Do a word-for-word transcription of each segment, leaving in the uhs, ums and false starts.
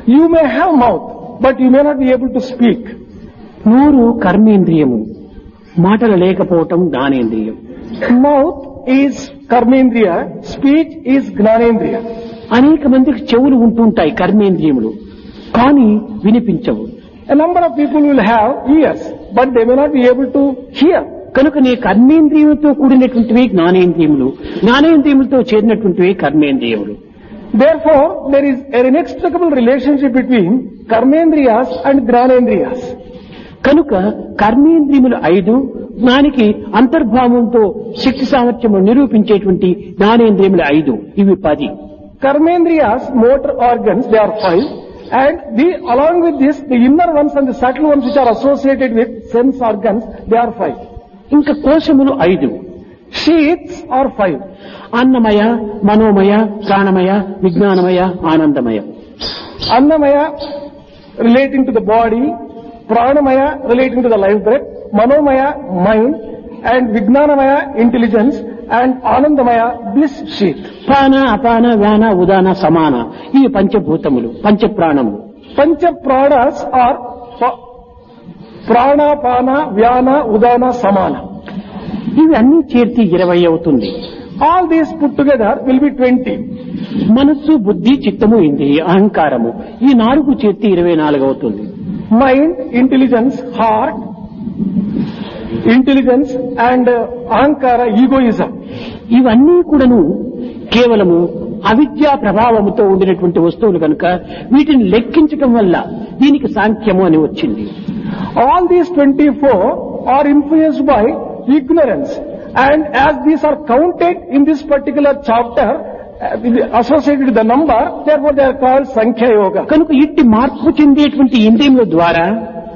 You may have mouth, but you may not be able to speak. నోరు కర్మేంద్రియము, మాటలు లేకపోవటం జ్ఞానేంద్రియం. Mouth is karmendriya, speech is gnanendriya. అనేక మందికి చెవులు ఉంటుంటాయి కర్మేంద్రియములు, కానీ వినిపించవు. A number of people will have ears, but they may not be able to hear. కనుక నీ కర్మేంద్రియములతో కూడినటువంటివి జ్ఞానేంద్రియములు, జ్ఞానేంద్రియములతో చేరినటువంటివి కర్మేంద్రియములు. Therefore, there is an inextricable relationship between karmendriyas and gnanendriyas. కనుక కర్మేంద్రియములు ఐదు, జ్ఞానికి అంతర్భావంతో శక్తి సామర్థ్యము నిరూపించేటువంటి జ్ఞానేంద్రియములు ఐదు, ఇవి పది. Karmendriyas, motor organs, they are five, and the, along with this, the inner ones and the subtle ones which are associated with sense organs, they are five. ఇంకా కోశములు ఐదు. Sheaths are five. అన్నమయ, మనోమయ, ప్రాణమయ, విజ్ఞానమయ, ఆనందమయ. Annamaya relating to the body, Pranamaya relating to the life breath, Manomaya mind, and Vijnanamaya intelligence, and Anandamaya bliss sheath. ప్రాణ, అపాన, వ్యాన, ఉదాన, సమాన, ఇవి పంచభూతములు, పంచప్రాణములు. Pancha pranas are pa- Prana, Pana, Vyana, Udana, Samana. ఇవి అన్ని చేర్చి ఇరవై అవుతుంది. All these put together will be twenty. మనస్సు, బుద్ధి, చిత్తము, ఇంద్రియ, అహంకారము, ఈ నాలుగు చేర్చి ఇరవై నాలుగు అవుతుంది. Mind, intelligence, heart, intelligence, and uh, Ahankara, egoism. ఇవన్నీ కూడాను కేవలము అవిద్యా ప్రభావముతో ఉండినటువంటి వస్తువులు కనుక వీటిని లెక్కించటం వల్ల దీనికి సాంఖ్యము అని వచ్చింది. All these twenty-four are influenced by ignorance, and as these are counted in this particular chapter, uh, associated with the number, therefore they are called Sankhya Yoga. కనుక ఇట్టి మార్పు చెందేటువంటి ఇంద్రియముల ద్వారా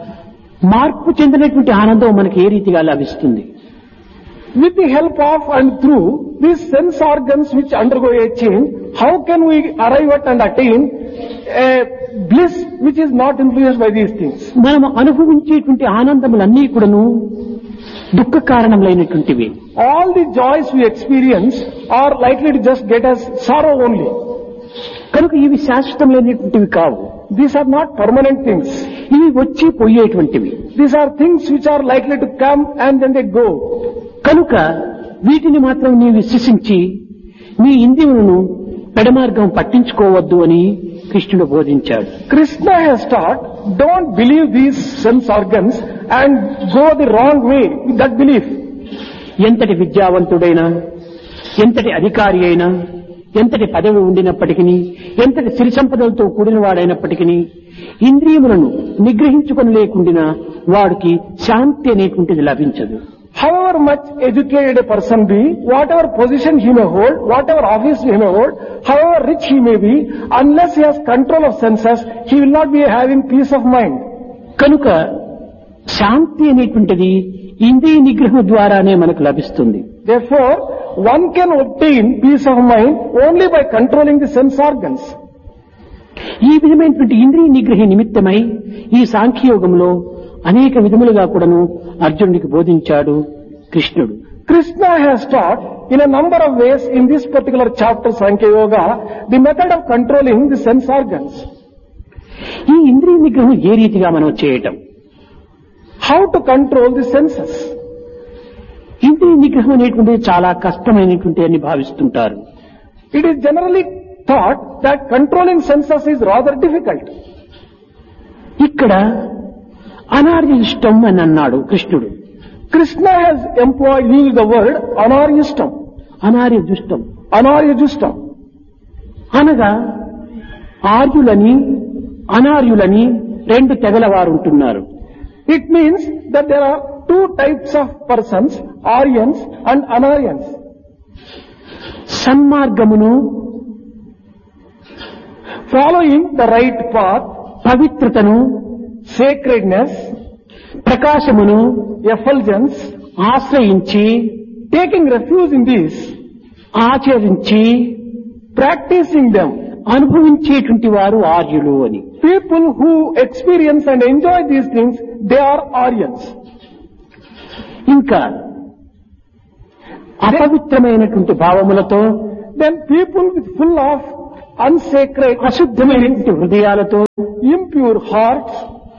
మార్పు చెందినటువంటి ఆనందం మనకి ఏ రీతిగా లభిస్తుంది? With the help of and through these sense organs which undergo a change, how can we arrive at and attain a bliss which is not influenced by these things? మనం అనుభవించేటువంటి ఆనందములన్నీ కూడాను దుఃఖ కారణములైనటువంటివి. All the joys we experience are likely to just get us sorrow only. కనుక ఇవి శాశ్వతమైనటువంటివి కావు. These are not permanent things. ఇవి వచ్చి పోయేటువంటివి. These are things which are likely to come and then they go. కనుక వీటిని మాత్రం నీ విశ్వసించి నీ ఇంద్రియములను పెడమార్గం పట్టించుకోవద్దు అని కృష్ణుడు బోధించాడు. Krishna has taught, don't believe these sense organs and go the wrong way with that belief. ఎంతటి విద్యావంతుడైనా, ఎంతటి అధికారి అయినా, ఎంతటి పదవి ఉండినప్పటికీ, ఎంతటి సిరి సంపదలతో కూడిన వాడైనప్పటికీ ఇంద్రియములను నిగ్రహించుకొని లేకుండా వాడికి శాంతి అనేటువంటిది లభించదు. However much educated a person be, whatever position he may hold, whatever office he may hold, however rich he may be, unless he has control of senses, he will not be having peace of mind. కనుక శాంతి అనేటువంటిది ఇంద్రియ నిగ్రహం ద్వారానే మనకు లభిస్తుంది. Therefore, one can obtain peace of mind only by controlling the sense organs. ఈ విధమైనటువంటి ఇంద్రియ నిగ్రహ నిమిత్తమై ఈ సాంఖ్యయోగంలో అనేక విధములుగా కూడాను అర్జునుడికి బోధించాడు కృష్ణుడు. Krishna has taught in a number of ways in this particular chapter Sankhya Yoga the method of controlling the sense organs. ఈ ఇంద్రియ నిగ్రహం ఏ రీతిగా మనం చేయటం, how to control the senses. ఇంద్రియ నిగ్రహం అనేటువంటిది చాలా కష్టమైనటువంటి అని భావిస్తుంటారు. It is generally thought that controlling senses is rather difficult. ఇక్కడ అనార్యష్టం అని అన్నాడు కృష్ణుడు. Krishna has employed, used the word anaryustam. అనార్యజుష్టం, Anaryajustam. అనగా ఆర్యులని అనార్యులని రెండు తెగల వారు ఉంటున్నారు. It means that there are two types of persons, Aryans and Anaryans. సన్మార్గమును, Following the right path, పవిత్రతను, sacredness, ప్రకాశమును effulgence, ఆశ్రయించి taking refuge in these, ఆచరించి practicing them, అనుభవించేటువంటి వారు ఆర్యులు అని. people who experience and enjoy these things, they are Aryans. ఇంకా అపవిత్రమైనటువంటి భావములతో, Then people with full of unsacred, అశుద్ధమైనటువంటి హృదయాలతో impure hearts,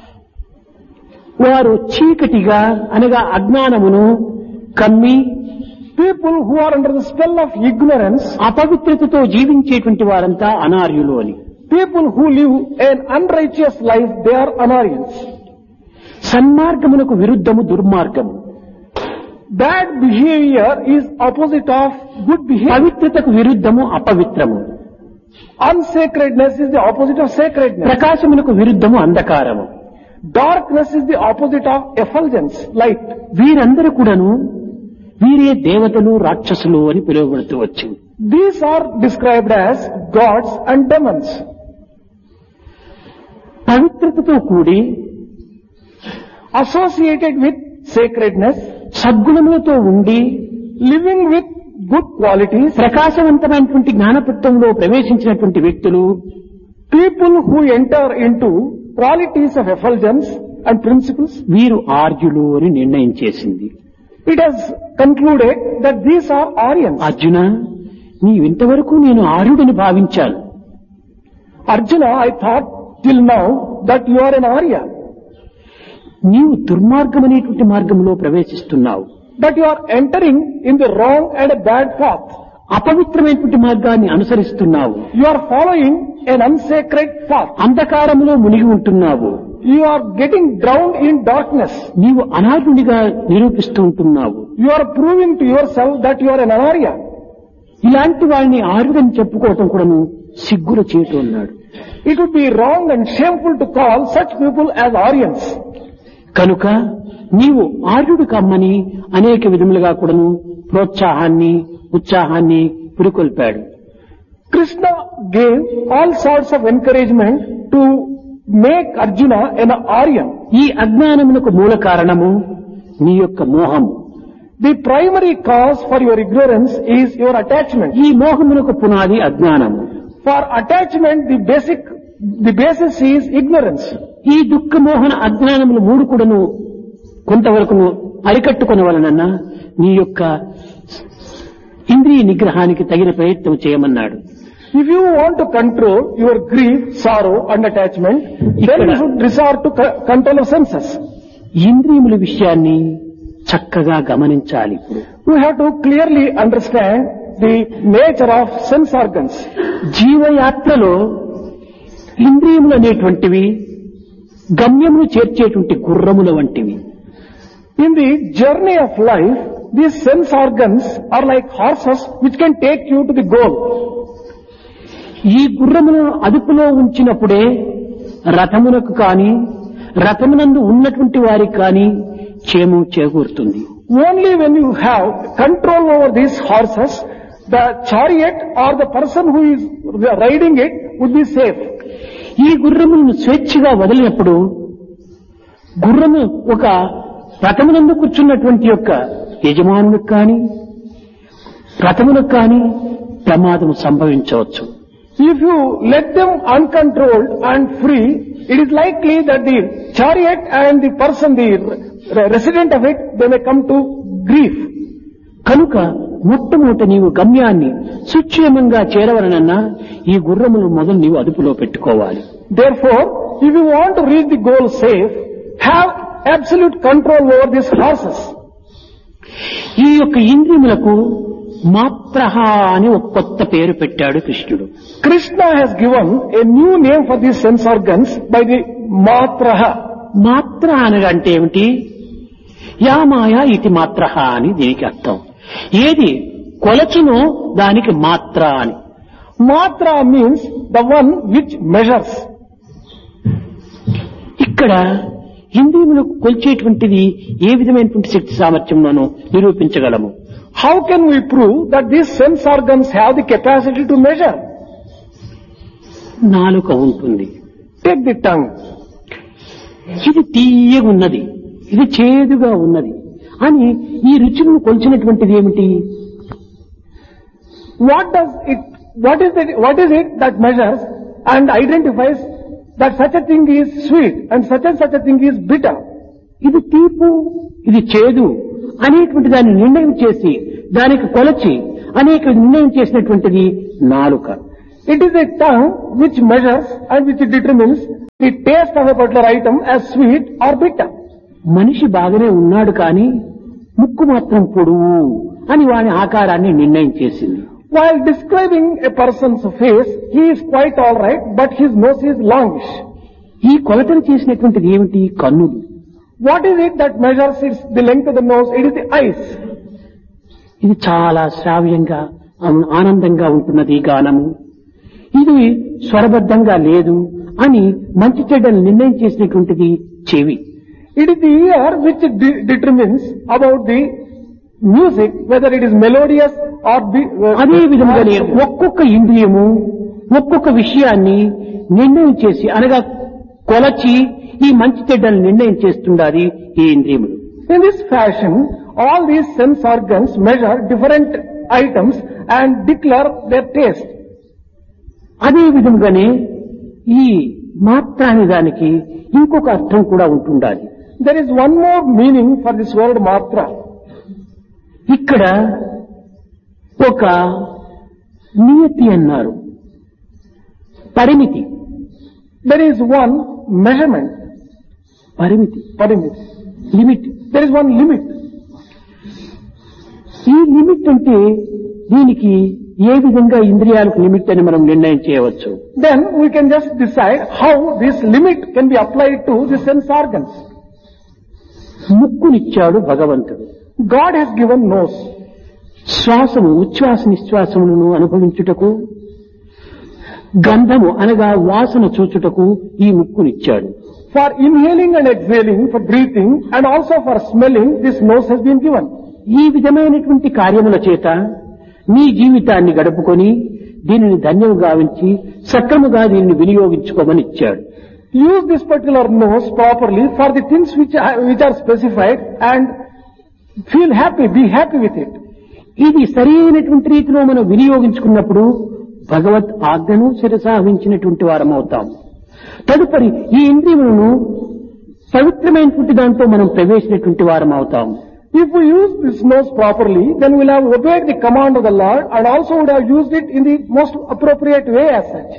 వారు చీకటిగా అనగా అజ్ఞానమును కమ్మి people who are under the spell of ignorance, అపవిత్రతతో జీవించేటువంటి వారంతా అనార్యులు అని. people who live an unrighteous life, they are Anarians. సన్మార్గమునకు విరుద్ధము దుర్మార్గము. Bad behavior is opposite of good behavior. పవిత్రతకు విరుద్ధము అపవిత్రము. Unsacredness is the opposite of sacredness. ప్రకాశమునకు విరుద్ధము అంధకారము. Darkness is the opposite of effulgence, light. వీరందరూ కూడాను వీరే దేవతలు రాక్షసులు అని పిలువబడుతూ వచ్చింది. These are described as gods and demons. పవిత్రతతో కూడి Associated with sacredness, సద్గుణములతో ఉండి living with good qualities, ప్రకాశవంతమైనటువంటి జ్ఞానపత్వంలో ప్రవేశించినటువంటి వ్యక్తులు people who enter into qualities of effulgence and principles, వీరు ఆర్యులు అని నిర్ణయం చేసింది. it has concluded that these are Aryans. Arjuna, నీవింతవరకు నేను ఆర్యుడని భావించాను. Arjuna, I thought till now that you are an Arya, నీవు దుర్మార్గం అనేటువంటి మార్గంలో ప్రవేశిస్తున్నావు. but you are entering in the wrong and a bad path. అపవిత్రమైనటువంటి మార్గాన్ని అనుసరిస్తున్నావు. You are following an unsacred path. అంధకారములో మునిగి ఉంటున్నావు. You are getting drowned in darkness. నీవు అనార్యుడిగా నిరూపిస్తూ ఉంటున్నావు. You are proving to yourself that you are an Anarya. ఇలాంటి వాడిని ఆర్యుడని చెప్పుకోవటం కూడాను సిగ్గుల చేయటం అన్నాడు. It would be wrong and shameful to call such people as Aryans. కనుక నీవు ఆర్యుడు కమ్మని అనేక విధములుగా కూడాను ప్రోత్సాహాన్ని ఉత్సాహాన్ని పురికొల్పాడు. Krishna gave all sorts of encouragement to make Arjuna an Aryan. ఈ అజ్ఞానమునకు మూల కారణము నీ యొక్క మోహము. The primary cause for your ignorance is your attachment. ఈ మోహమునకు పునాది అజ్ఞానము. For attachment, the basic, the basis is ignorance. ఈ దుఃఖ మోహన అజ్ఞానములు మూడు కూడాను కొంతవరకు అరికట్టుకొనవలనన్నా నీ యొక్క ఇంద్రియ నిగ్రహానికి తగిన ప్రయత్నం చేయమన్నాడు. If you want to control your grief, sorrow and attachment, then you should resort to co- control of senses. ఇంద్రియముల విషయాన్ని చక్కగా గమనించాలి. You have to clearly understand the nature of sense organs. జీవయాత్రలో ఇంద్రియములు అనేటువంటివి గమ్యమును చేర్చేటువంటి గుర్రముల వంటివి. In the journey of life, these sense organs are like horses which can take you to the goal. ఈ గుర్రములను అదుపులో ఉంచినప్పుడే రథమునకు కాని రథమునందు ఉన్నటువంటి వారికి కాని క్షేమం చేకూరుతుంది. Only when you have control over these horses, the chariot or the person who is riding it would be safe. ఈ గుర్రములను స్వేచ్ఛగా వదిలినప్పుడు గుర్రము ఒక రథమునందు కూర్చున్నటువంటి యొక్క యజమానులకు కాని రథములకు కాని ప్రమాదం సంభవించవచ్చు. If you let them uncontrolled and free, it is likely that the chariot and the person, the resident of it, they may come to grief. కనుక మొట్టమొదట నీవు గమ్యాన్ని సుక్షేమంగా చేరవలనన్నా ఈ గుర్రములు మొదలు నీవు అదుపులో పెట్టుకోవాలి. Therefore, if you want to reach the goal safe, have absolute control over these horses. ఈ యొక్క ఇంద్రియములకు మాత్రహ అని ఒక కొత్త పేరు పెట్టాడు కృష్ణుడు. Krishna has given a new name for these sense organs by the matraha. మాత్ర అనగా అంటే ఏమిటి? యామాయ ఇది మాత్రహ అని దీనికి అర్థం. ఏది కొలచునో దానికి మాత్ర అని. Matra means the one which measures. ఇక్కడ ఇంద్రియములకు కొలిచేటువంటిది ఏ విధమైనటువంటి శక్తి సామర్థ్యంలోనూ నిరూపించగలము. How can we prove that these sense organs have the capacity to measure? నాలుక ఉంటుంది. Take the tongue. ఇది తీయగా ఉన్నది, ఇది చేదుగా ఉన్నది అని ఈ రుచులను కొలిచినటువంటిది ఏమిటి? What does it, what is it, what is it that measures and identifies that such a thing is sweet and such and such a thing is bitter? ఇది తీపు, ఇది చేదు అనేటువంటి దాన్ని నిర్ణయం చేసి దానికి కొలచి అనేక నిర్ణయం చేసినటువంటిది నాలుక. It is a tongue which measures and which determines the taste of a particular item as sweet or bitter. మనిషి బాగానే ఉన్నాడు కానీ ముక్కు మాత్రం పొడువు అని వాని ఆకారాన్ని నిర్ణయం చేసింది. While describing a person's face, he is quite alright, but his nose is longish. ఈ కొలతలు చేసినటువంటిది ఏమిటి? కన్నులు. What is it that measures its, the length of the nose? It is the eyes. ఇది చాలా శ్రావ్యంగా ఆన- ఆనందంగా ఉంటున్నది ఈ గానము. ఇది స్వరబద్ధంగా లేదు అని మంచి చెడ్డలు నిర్ణయం చేసినటువంటిది చెవి. It is the ear which de- determines about the music, whether it is melodious or be, uh, అదే విధంగానే ఒక్కొక్క ఇంద్రియము ఒక్కొక్క విషయాన్ని నిర్ణయం చేసి అనగా కొలచి ఈ మంచి చెడ్డలు నిర్ణయం చేస్తుండాలి ఈ ఇంద్రియములు. In this fashion, all these sense organs measure different items and declare their taste. అదే విధంగానే ఈ మాత్ర అనే దానికి ఇంకొక అర్థం కూడా ఉంటుండాలి. There is one more meaning for this word matra. ఇక్కడ ఒక నియతి అన్నారు, పరిమితి. There is one measurement, పరిమితి, paramit. Limit. There is one limit. ఈ లిమిట్ అంటే దీనికి ఏ విధంగా ఇంద్రియాలకు లిమిట్ అని మనం నిర్ణయం చేయవచ్చు. Then we can just decide how this limit can be applied to the sense organs. ముక్కునిచ్చాడు భగవంతుడు. God has given nose. శ్వాసము ఉచ్ఛ్వాస నిశ్వాసములను అనుభవించుటకు, గంధము అనగా వాసన చూచుటకు ఈ ముక్కునిచ్చాడు. For inhaling and exhaling, for breathing and also for smelling, this nose has been given. ఈ విధమైనటువంటి కార్యముల చేత నీ జీవితాన్ని గడుపుకొని దీనిని ధన్యము గావించి సక్రముగా దీనిని వినియోగించుకోమని ఇచ్చాడు. Use this particular nose properly for the things which are, which are specified and feel happy, be happy with it. ఇది సరైనటువంటి రీతిలో మనం వినియోగించుకున్నప్పుడు భగవత్ ఆజ్ఞను శిరసావహించినటువంటి వారం అవుతాం. తదుపరి ఈ ఇంద్రియములను పవిత్రమైనటువంటి దాంతో మనం ప్రవేశించినటువంటి వారం అవుతాం. If we use this nose properly, then we'll have obeyed the command of the Lord and also would have used it in the most appropriate way as such.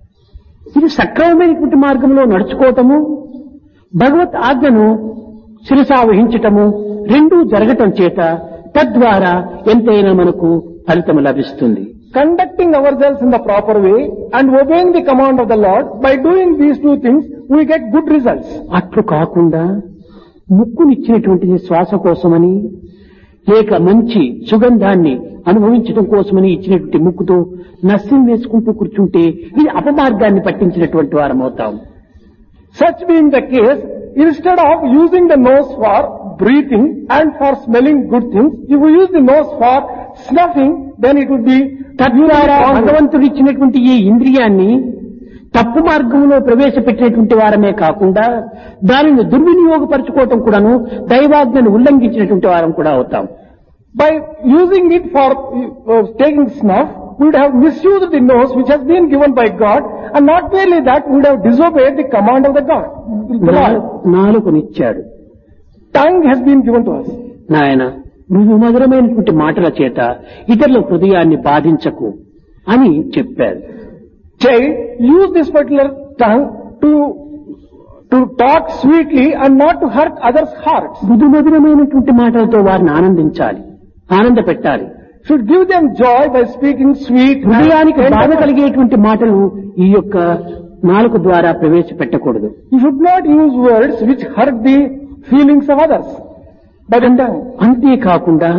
ఇది సక్రమమైనటువంటి మార్గంలో నడుచుకోవటము, భగవత్ ఆజ్ఞను శిరసావహించటము రెండూ జరగటం చేత తద్వారా ఎంతైనా మనకు ఫలితం లభిస్తుంది. Conducting ourselves in the proper way and obeying the command of the Lord, by doing these two things, we get good results. అట్లు కాకుండా ముక్కునిచ్చినటువంటిది శ్వాస కోసమని లేక మంచి సుగంధాన్ని అనుభవించడం కోసమని ఇచ్చినటువంటి ముక్కుతో నస్యం వేసుకుంటూ కూర్చుంటే ఇది అపమార్గాన్ని పట్టించినటువంటి వారం అవుతాం. Such being the case, instead of using the nose for breathing and for smelling good things, if we use the nose for snuffing, then it would be తద్వారా భగవంతుడు ఇచ్చినటువంటి ఈ ఇంద్రియాన్ని తప్పు మార్గంలో ప్రవేశపెట్టినటువంటి వారమే కాకుండా దానిని దుర్వినియోగపరచుకోవటం కూడాను దైవాజ్ఞను ఉల్లంఘించినటువంటి వారం కూడా అవుతాం. By using it for uh, taking snuff, we would have misused the nose which has been given by God, and not merely that, we would have disobeyed the command of the God. The Lord. నాలుకనిచ్చాడు. Tongue has been given to us. నాయన నువ్వు మధురమైనటువంటి మాటల చేత ఇతరుల హృదయాన్ని బాధించకు అని చెప్పారు. Child, use this particular tongue to to talk sweetly and not to hurt others' hearts. మృదు మధురమైనటువంటి మాటలతో వారిని ఆనందించాలి, ఆనంద పెట్టాలి. Should give them joy by speaking sweet. హృదయానికి and బాధ tender. కలిగేటువంటి మాటలు ఈ యొక్క నాలుక ద్వారా ప్రవేశపెట్టకూడదు. You should not use words which hurt the feelings of others by the tongue. అంతేకాకుండా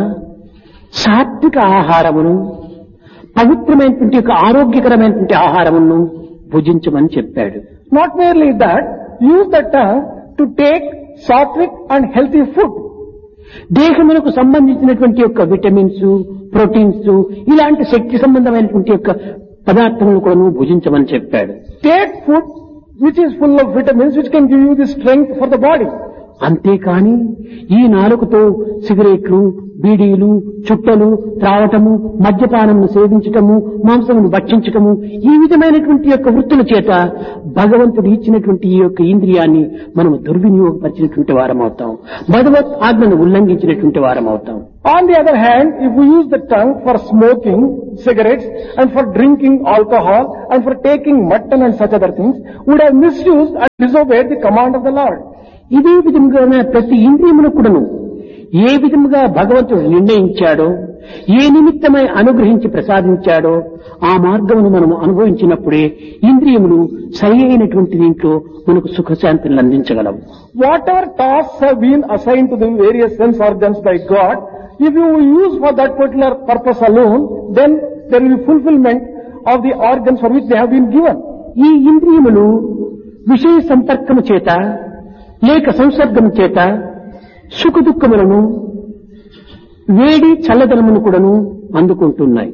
సాత్విక ఆహారమును, పవిత్రమైనటువంటి యొక్క ఆరోగ్యకరమైనటువంటి ఆహారమును భుజించమని చెప్పాడు. Not merely that, use the tongue to take sattvic and healthy food. దేహమునకు సంబంధించినటువంటి యొక్క విటమిన్స్, ప్రోటీన్స్ ఇలాంటి శక్తి సంబంధమైనటువంటి యొక్క పదార్థములను కూడా నువ్వు భుజించమని చెప్పాడు. Take food which is full of vitamins which can give you the strength for the body. అంతేకాని ఈ నాలుకతో సిగరెట్లు, బీడీలు, చుట్టలు త్రావటము, మద్యపానమును సేవించటము, మాంసమును భక్షించటము, ఈ విధమైనటువంటి యొక్క వృత్తుల చేత భగవంతుడు ఇచ్చినటువంటి ఈ యొక్క ఇంద్రియాన్ని మనము దుర్వినియోగపరిచినటువంటి వారం అవుతాం, భగవత్ ఆజ్ఞను ఉల్లంఘించినటువంటి వారం అవుతాం. On the other hand, if we use the tongue for smoking cigarettes and for drinking alcohol and for taking mutton and such other things, we would have misused and disobeyed the command of the Lord. ఇదే విధంగా ప్రతి ఇంద్రియమును కూడాను ఏ విధముగా భగవంతుడు నిర్ణయించాడో, ఏ నిమిత్తమై అనుగ్రహించి ప్రసాదించాడో ఆ మార్గమును మనము అనుభవించినప్పుడే ఇంద్రియములు సరి అయినటువంటి దీంట్లో మనకు సుఖశాంతిని అందించగలవు. Whatever tasks have been assigned to the various sense organs by God, if you use for that particular purpose alone, then there will be fulfillment of the organs for which they have been given. ఈ ఇంద్రియములు విషయ సంపర్కము చేత లేక సంసర్గము చేత సుఖ దుఃఖములను, వేడి చల్లదనమును కూడాను అందుకుంటున్నాయి.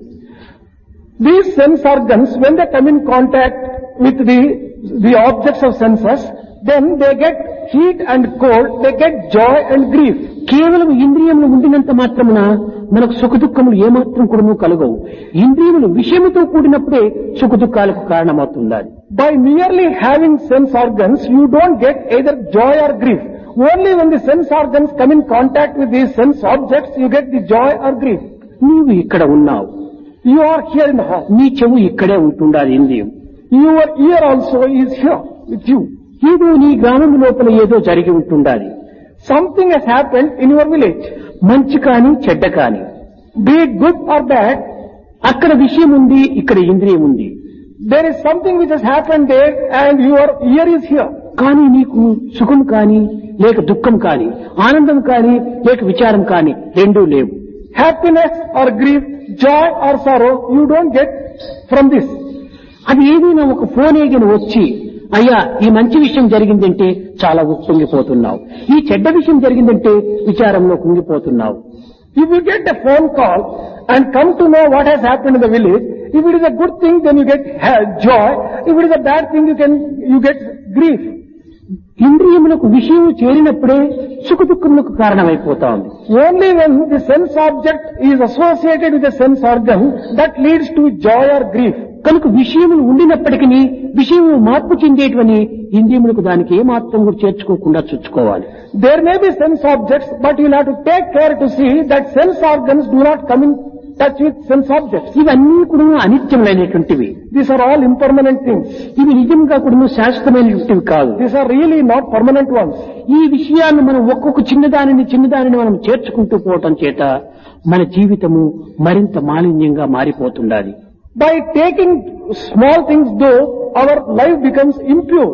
These sense organs, when they come in contact with the, the objects of senses, then they get heat and cold, they get joy and grief. కేవలం ఇంద్రియములు ఉండినంత మాత్రమున మనకు సుఖ దుఃఖములు ఏమాత్రం కూడాను కలగవు. ఇంద్రియములు విషయముతో కూడినప్పుడే సుఖ దుఃఖాలకు కారణమవుతుంది. By merely having sense organs, you don't get either joy or grief. Only when the sense organs come in contact with these sense objects, you get the joy or grief. నీవు ఇక్కడ ఉన్నావు, You are here in the hall. నీ చెవు ఇక్కడే ఉంటుండాలి ఇంద్రియం. Your ear also is here with you. ఏదో నీ గ్రామం లోపల ఏదో జరిగి ఉంటుండాలి. Something has happened in your village. మంచి కాని చెడ్డ కాని, Be it good or bad, అక్కడ విషయం ఉంది, ఇక్కడ ఇంద్రియం ఉంది. there is something which has happened there and your ear is here. కానీ నీకు సుఖం కాని లేక దుఃఖం కాని, ఆనందం కాని లేక విచారం కాని రెండూ లేవు. Happiness or grief, joy or sorrow, you don't get from this. అది ఏదైనా ఒక ఫోన్ ఏగిన వచ్చి, అయ్యా ఈ మంచి విషయం జరిగిందంటే చాలా కుంగిపోతున్నావు, ఈ చెడ్డ విషయం జరిగిందంటే విచారంలో కుంగిపోతున్నావు. If you get a phone call and come to know what has happened in the village, if it is a good thing, then you get joy. If it is a bad thing, you can you get grief. ఇంద్రియములకు విషయం చేరినప్పుడే సుఖ దుఃఖములకు కారణమైపోతా ఉంది. Only when the sense object is associated with the sense organ, that leads to joy or grief. కనుక విషయములు ఉండినప్పటికీ విషయములు మార్పు చెందేటువంటి ఇంద్రియములకు దానికి ఏమాత్రం కూడా చేర్చుకోకుండా చూసుకోవాలి. There may be sense objects, but you will have to take care to see that sense organs do not come in touch with sense objects. ఇవన్నీ కూడా అనిత్యములైనటువంటివి. These are all impermanent things. ఇవి నిజంగా కూడా శాశ్వతమైనటువంటివి కాదు. These are really not permanent ones. ఈ విషయాన్ని మనం ఒక్కొక్క చిన్నదానిని చిన్నదానిని మనం చేర్చుకుంటూ పోవటం చేత మన జీవితము మరింత మాలిన్యంగా మారిపోతుండాలి. By taking small things though, our life becomes impure.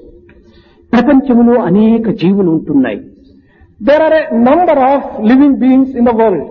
ప్రపంచంలో అనేక జీవులు ఉంటున్నాయి. There are a number of living beings in the world.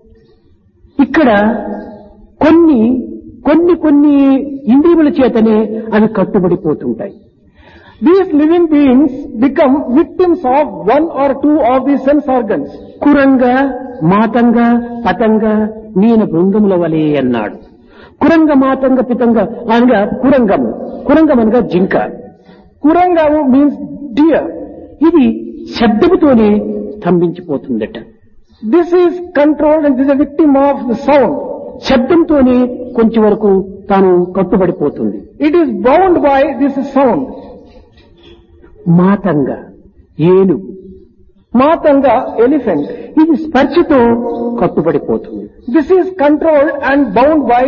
ఇక్కడ కొన్ని కొన్ని కొన్ని ఇంద్రియముల చేతనే అవి కట్టుబడిపోతుంటాయి. These living beings become victims of one or two of these sense organs. కురంగ, మాతంగ, పతంగ, నీన బృంగముల వలె అన్నాడు. కురంగ, మాతంగ, పితంగ అనగా కురంగము, కురంగం అనగా జింక. Kurangavu means deer. ఇది శబ్దముతోనే స్తంభించిపోతుందట. This is controlled and this is a victim of the sound. శబ్దంతోనే కొంచెం వరకు తాను కట్టుబడిపోతుంది. It is bound by this sound. మాతంగ ఏనుగు, Matanga, elephant. ఇది స్పర్శతో కట్టుబడిపోతుంది. This is controlled and bound by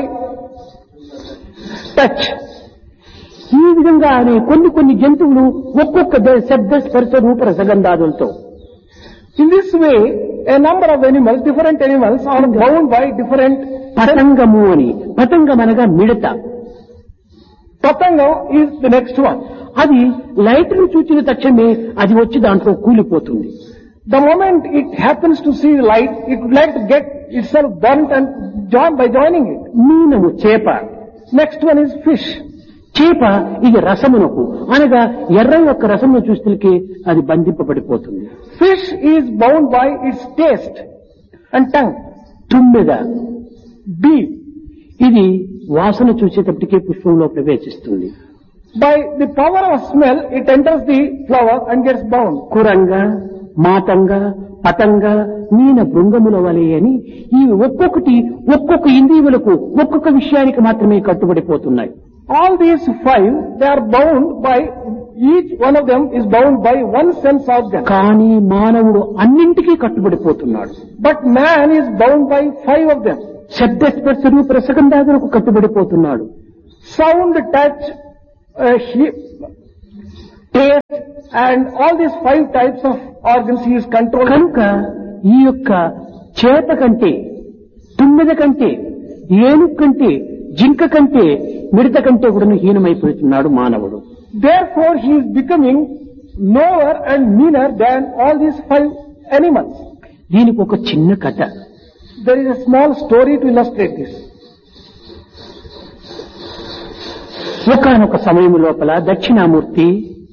touch. ఈ విధంగానే కొన్ని కొన్ని జంతువులు ఒక్కొక్క ద- శబ్ద స్పర్శ రూప రసగంధాదులతో, In this way, a number of animals, different animals are bound by different. పతంగము అని, పతంగం అనగా మిడత. Patanga is the next one. అది లైట్ ను చూచిన తక్షణమే అది వచ్చి దాంట్లో కూలిపోతుంది. The moment it happens to see light, it would like to get itself burnt and join by joining it. మీనము చేప. Next one is fish. చేప ఇది రసమునకు అనగా ఎర్ర యొక్క రసమును చూస్తే అది బంధింపబడిపోతుంది. Fish is bound by its taste and tongue. తుమ్మెద, Bee, ఇది వాసన చూసేటప్పటికే పుష్పంలో ప్రవేశిస్తుంది. by the power of smell, it enters the flower and gets bound. కురంగ, మాతంగ పతంగ మీన బృంగముల వలె అని ఈ ఒక్కొక్కటి ఒక్కొక్క ఇంద్రియములకు ఒక్కొక్క విషయానికి మాత్రమే కట్టుబడిపోతున్నాయి. All these five, they are bound by, each one of them is bound by one sense organ. కానీ మానవుడు అన్నింటికీ కట్టుబడిపోతున్నాడు. But man is bound by five of them. శబ్ద స్పర్శ రూప రసగంధాదులకు కట్టుబడిపోతున్నాడు. Sound, touch, uh, he- taste, and all these five types of organs he is controlling. కనుక ఈ యొక్క చేత కంటే తుమ్మెద కంటే ఏనుగు కంటే జింక కంటే మిడత కంటే కూడా హీనమైపోతున్నాడు మానవుడు. Therefore he is becoming lower and meaner than all these five animals. దీనికి ఒక చిన్న కథ. There is a small story to illustrate this. ఒకానొక సమయం లోపల దక్షిణామూర్తి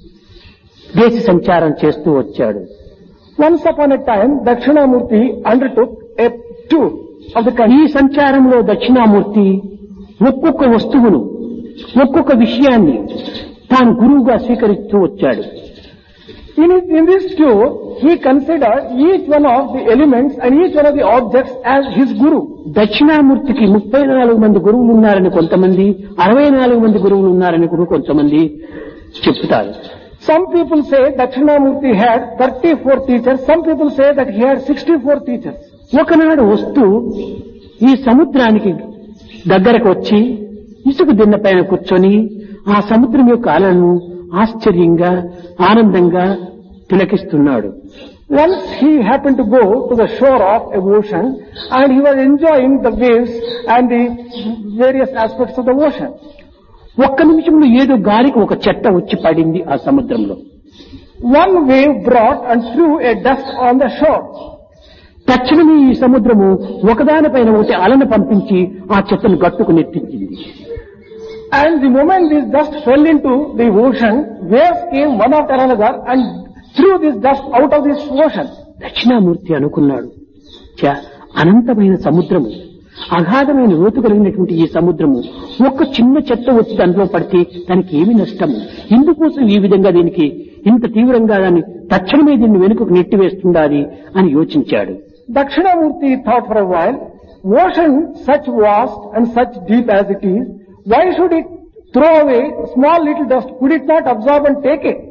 దేశ సంచారం చేస్తూ వచ్చాడు. Once upon a time, Dakshinamurti undertook a tour of the country. ఈ సంచారంలో దక్షిణామూర్తి ఒక్కొక్క వస్తువును ఒక్కొక్క విషయాన్ని తాను గురువుగా స్వీకరిస్తూ వచ్చాడు. In, his, in this tour, he considered each one of the elements and each one of the objects as his guru. దక్షిణామూర్తికి ముప్పై నాలుగు మంది గురువులు ఉన్నారని కొంతమంది, అరవై నాలుగు మంది గురువులు ఉన్నారని కూడా కొంతమంది చెప్తారు. Some people say Dakshinamurti had thirty-four teachers. Some people say that he had sixty-four teachers. ఒకనాడు వస్తూ ఈ సముద్రానికి దగ్గరకు వచ్చి ఇసుక దిన్న పైన కూర్చొని ఆ సముద్రం యొక్క అలలను ఆశ్చర్యంగా ఆనందంగా తిలకిస్తున్నాడు. Once he happened to go to the shore of a ocean and he was enjoying the waves and the various aspects of the ocean. ఒక్క నిమిషంలో ఏదో గాలికి ఒక చెట్ట వచ్చి పడింది ఆ సముద్రంలో. One wave brought and threw a dust on the shore. తక్షణమే ఈ సముద్రము ఒకదానిపైన ఒకటి అలను పంపించి ఆ చెట్టును గట్టుకు నెట్టించింది. And the moment this dust fell into the ocean, waves came one after another and threw this dust out of this ocean. Dakshinamurthy అనుకున్నాడు, చ అనంతమైన సముద్రము, అగాధమైన లోతు కలిగినటువంటి ఈ సముద్రము ఒక్క చిన్న చెత్త వచ్చి దాంట్లో పడితే దానికి ఏమి నష్టము, ఇందుకోసం ఈ విధంగా దీనికి ఇంత తీవ్రంగా దాన్ని తక్షణమే దీన్ని వెనుకకు నెట్టివేస్తుండాలి అని యోచించాడు. Dakshinamurti thought for a while, ocean such vast and such deep as it is, why should it throw away small little dust? Could it not absorb and take it?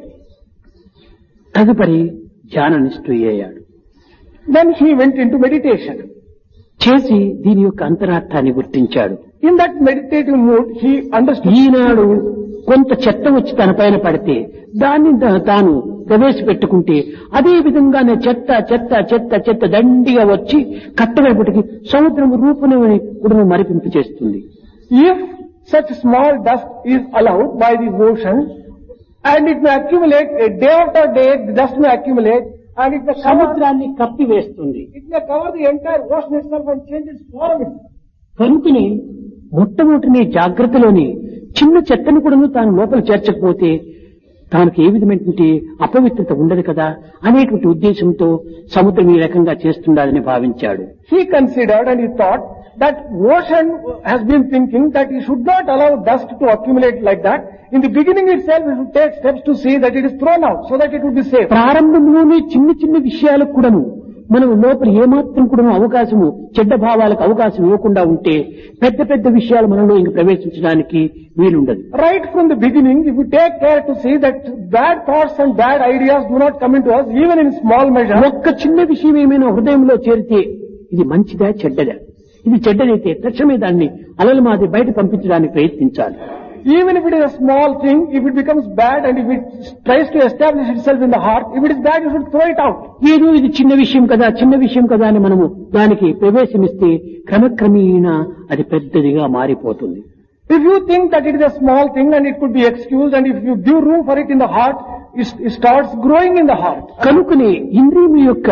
తదుపరి ధ్యాన నిష్ఠుయ్యాడు. Then he went into meditation. చేసి దీని యొక్క అంతరార్థాన్ని గుర్తించాడు. In that meditative mood, he understood. ఈనాడు కొంత చెత్త వచ్చి తన పైన పడితే దాన్ని తా- తాను ప్రవేశపెట్టుకుంటే అదే విధంగానే చెత్త చెత్త చెత్త చెత్త దండిగా వచ్చి కట్టలేపటికి సముద్రం రూపుని కూడా మరిపింపు చేస్తుంది. If such small dust is allowed by the ocean, and it may accumulate, a day after day, the dust may accumulate, and it may cover, సముద్రాన్ని కప్పివేస్తుంది. it may cover the entire ocean itself and change its form. కనుకని మొట్టమొదటిని జాగ్రత్తలోని చిన్న చెత్తను కూడా తాను లోపల చేర్చకపోతే తానికి ఏ విధమైనటువంటి అపవిత్రత ఉండదు కదా అనేటువంటి ఉద్దేశంతో సముద్రం ఈ రకంగా చేస్తుండాలని భావించాడు. He considered and he thought that ocean has been thinking that he should not allow dust to accumulate like that. In the beginning itself, he should take steps to see that it is thrown out so that it would be safe. ప్రారంభంలోనే చిన్న చిన్న విషయాలకు కూడాను మనం లోపల ఏమాత్రం కూడా అవకాశము చెడ్డ భావాలకు అవకాశం ఇవ్వకుండా ఉంటే పెద్ద పెద్ద విషయాలు మనలో ఇంక ప్రవేశించడానికి వీలుండదు. Right from the beginning, if we take care to see that bad thoughts and bad ideas do not come into us, even in small measure. ఒక్క చిన్న విషయం ఏమైనా హృదయంలో చేరితే ఇది మంచిదా చెడ్డదా, ఇది చెడ్డదైతే తక్షణమే దాన్ని అలల మాది బయట పంపించడానికి ప్రయత్నించాలి. Even if it is a small thing, if it becomes bad and if it tries to establish itself in the heart, if it is bad, you should throw it out. ఏదో ఇది చిన్న విషయం కదా చిన్న విషయం కదా అని మనము దానికి ప్రవేశమిస్తే క్రమక్రమేణా అది పెద్దదిగా మారిపోతుంది. If you think that it is a small thing and it could be excused, and if you give room for it in the heart, it, it starts growing in the heart. కనుకనే ఇంద్రియముల యొక్క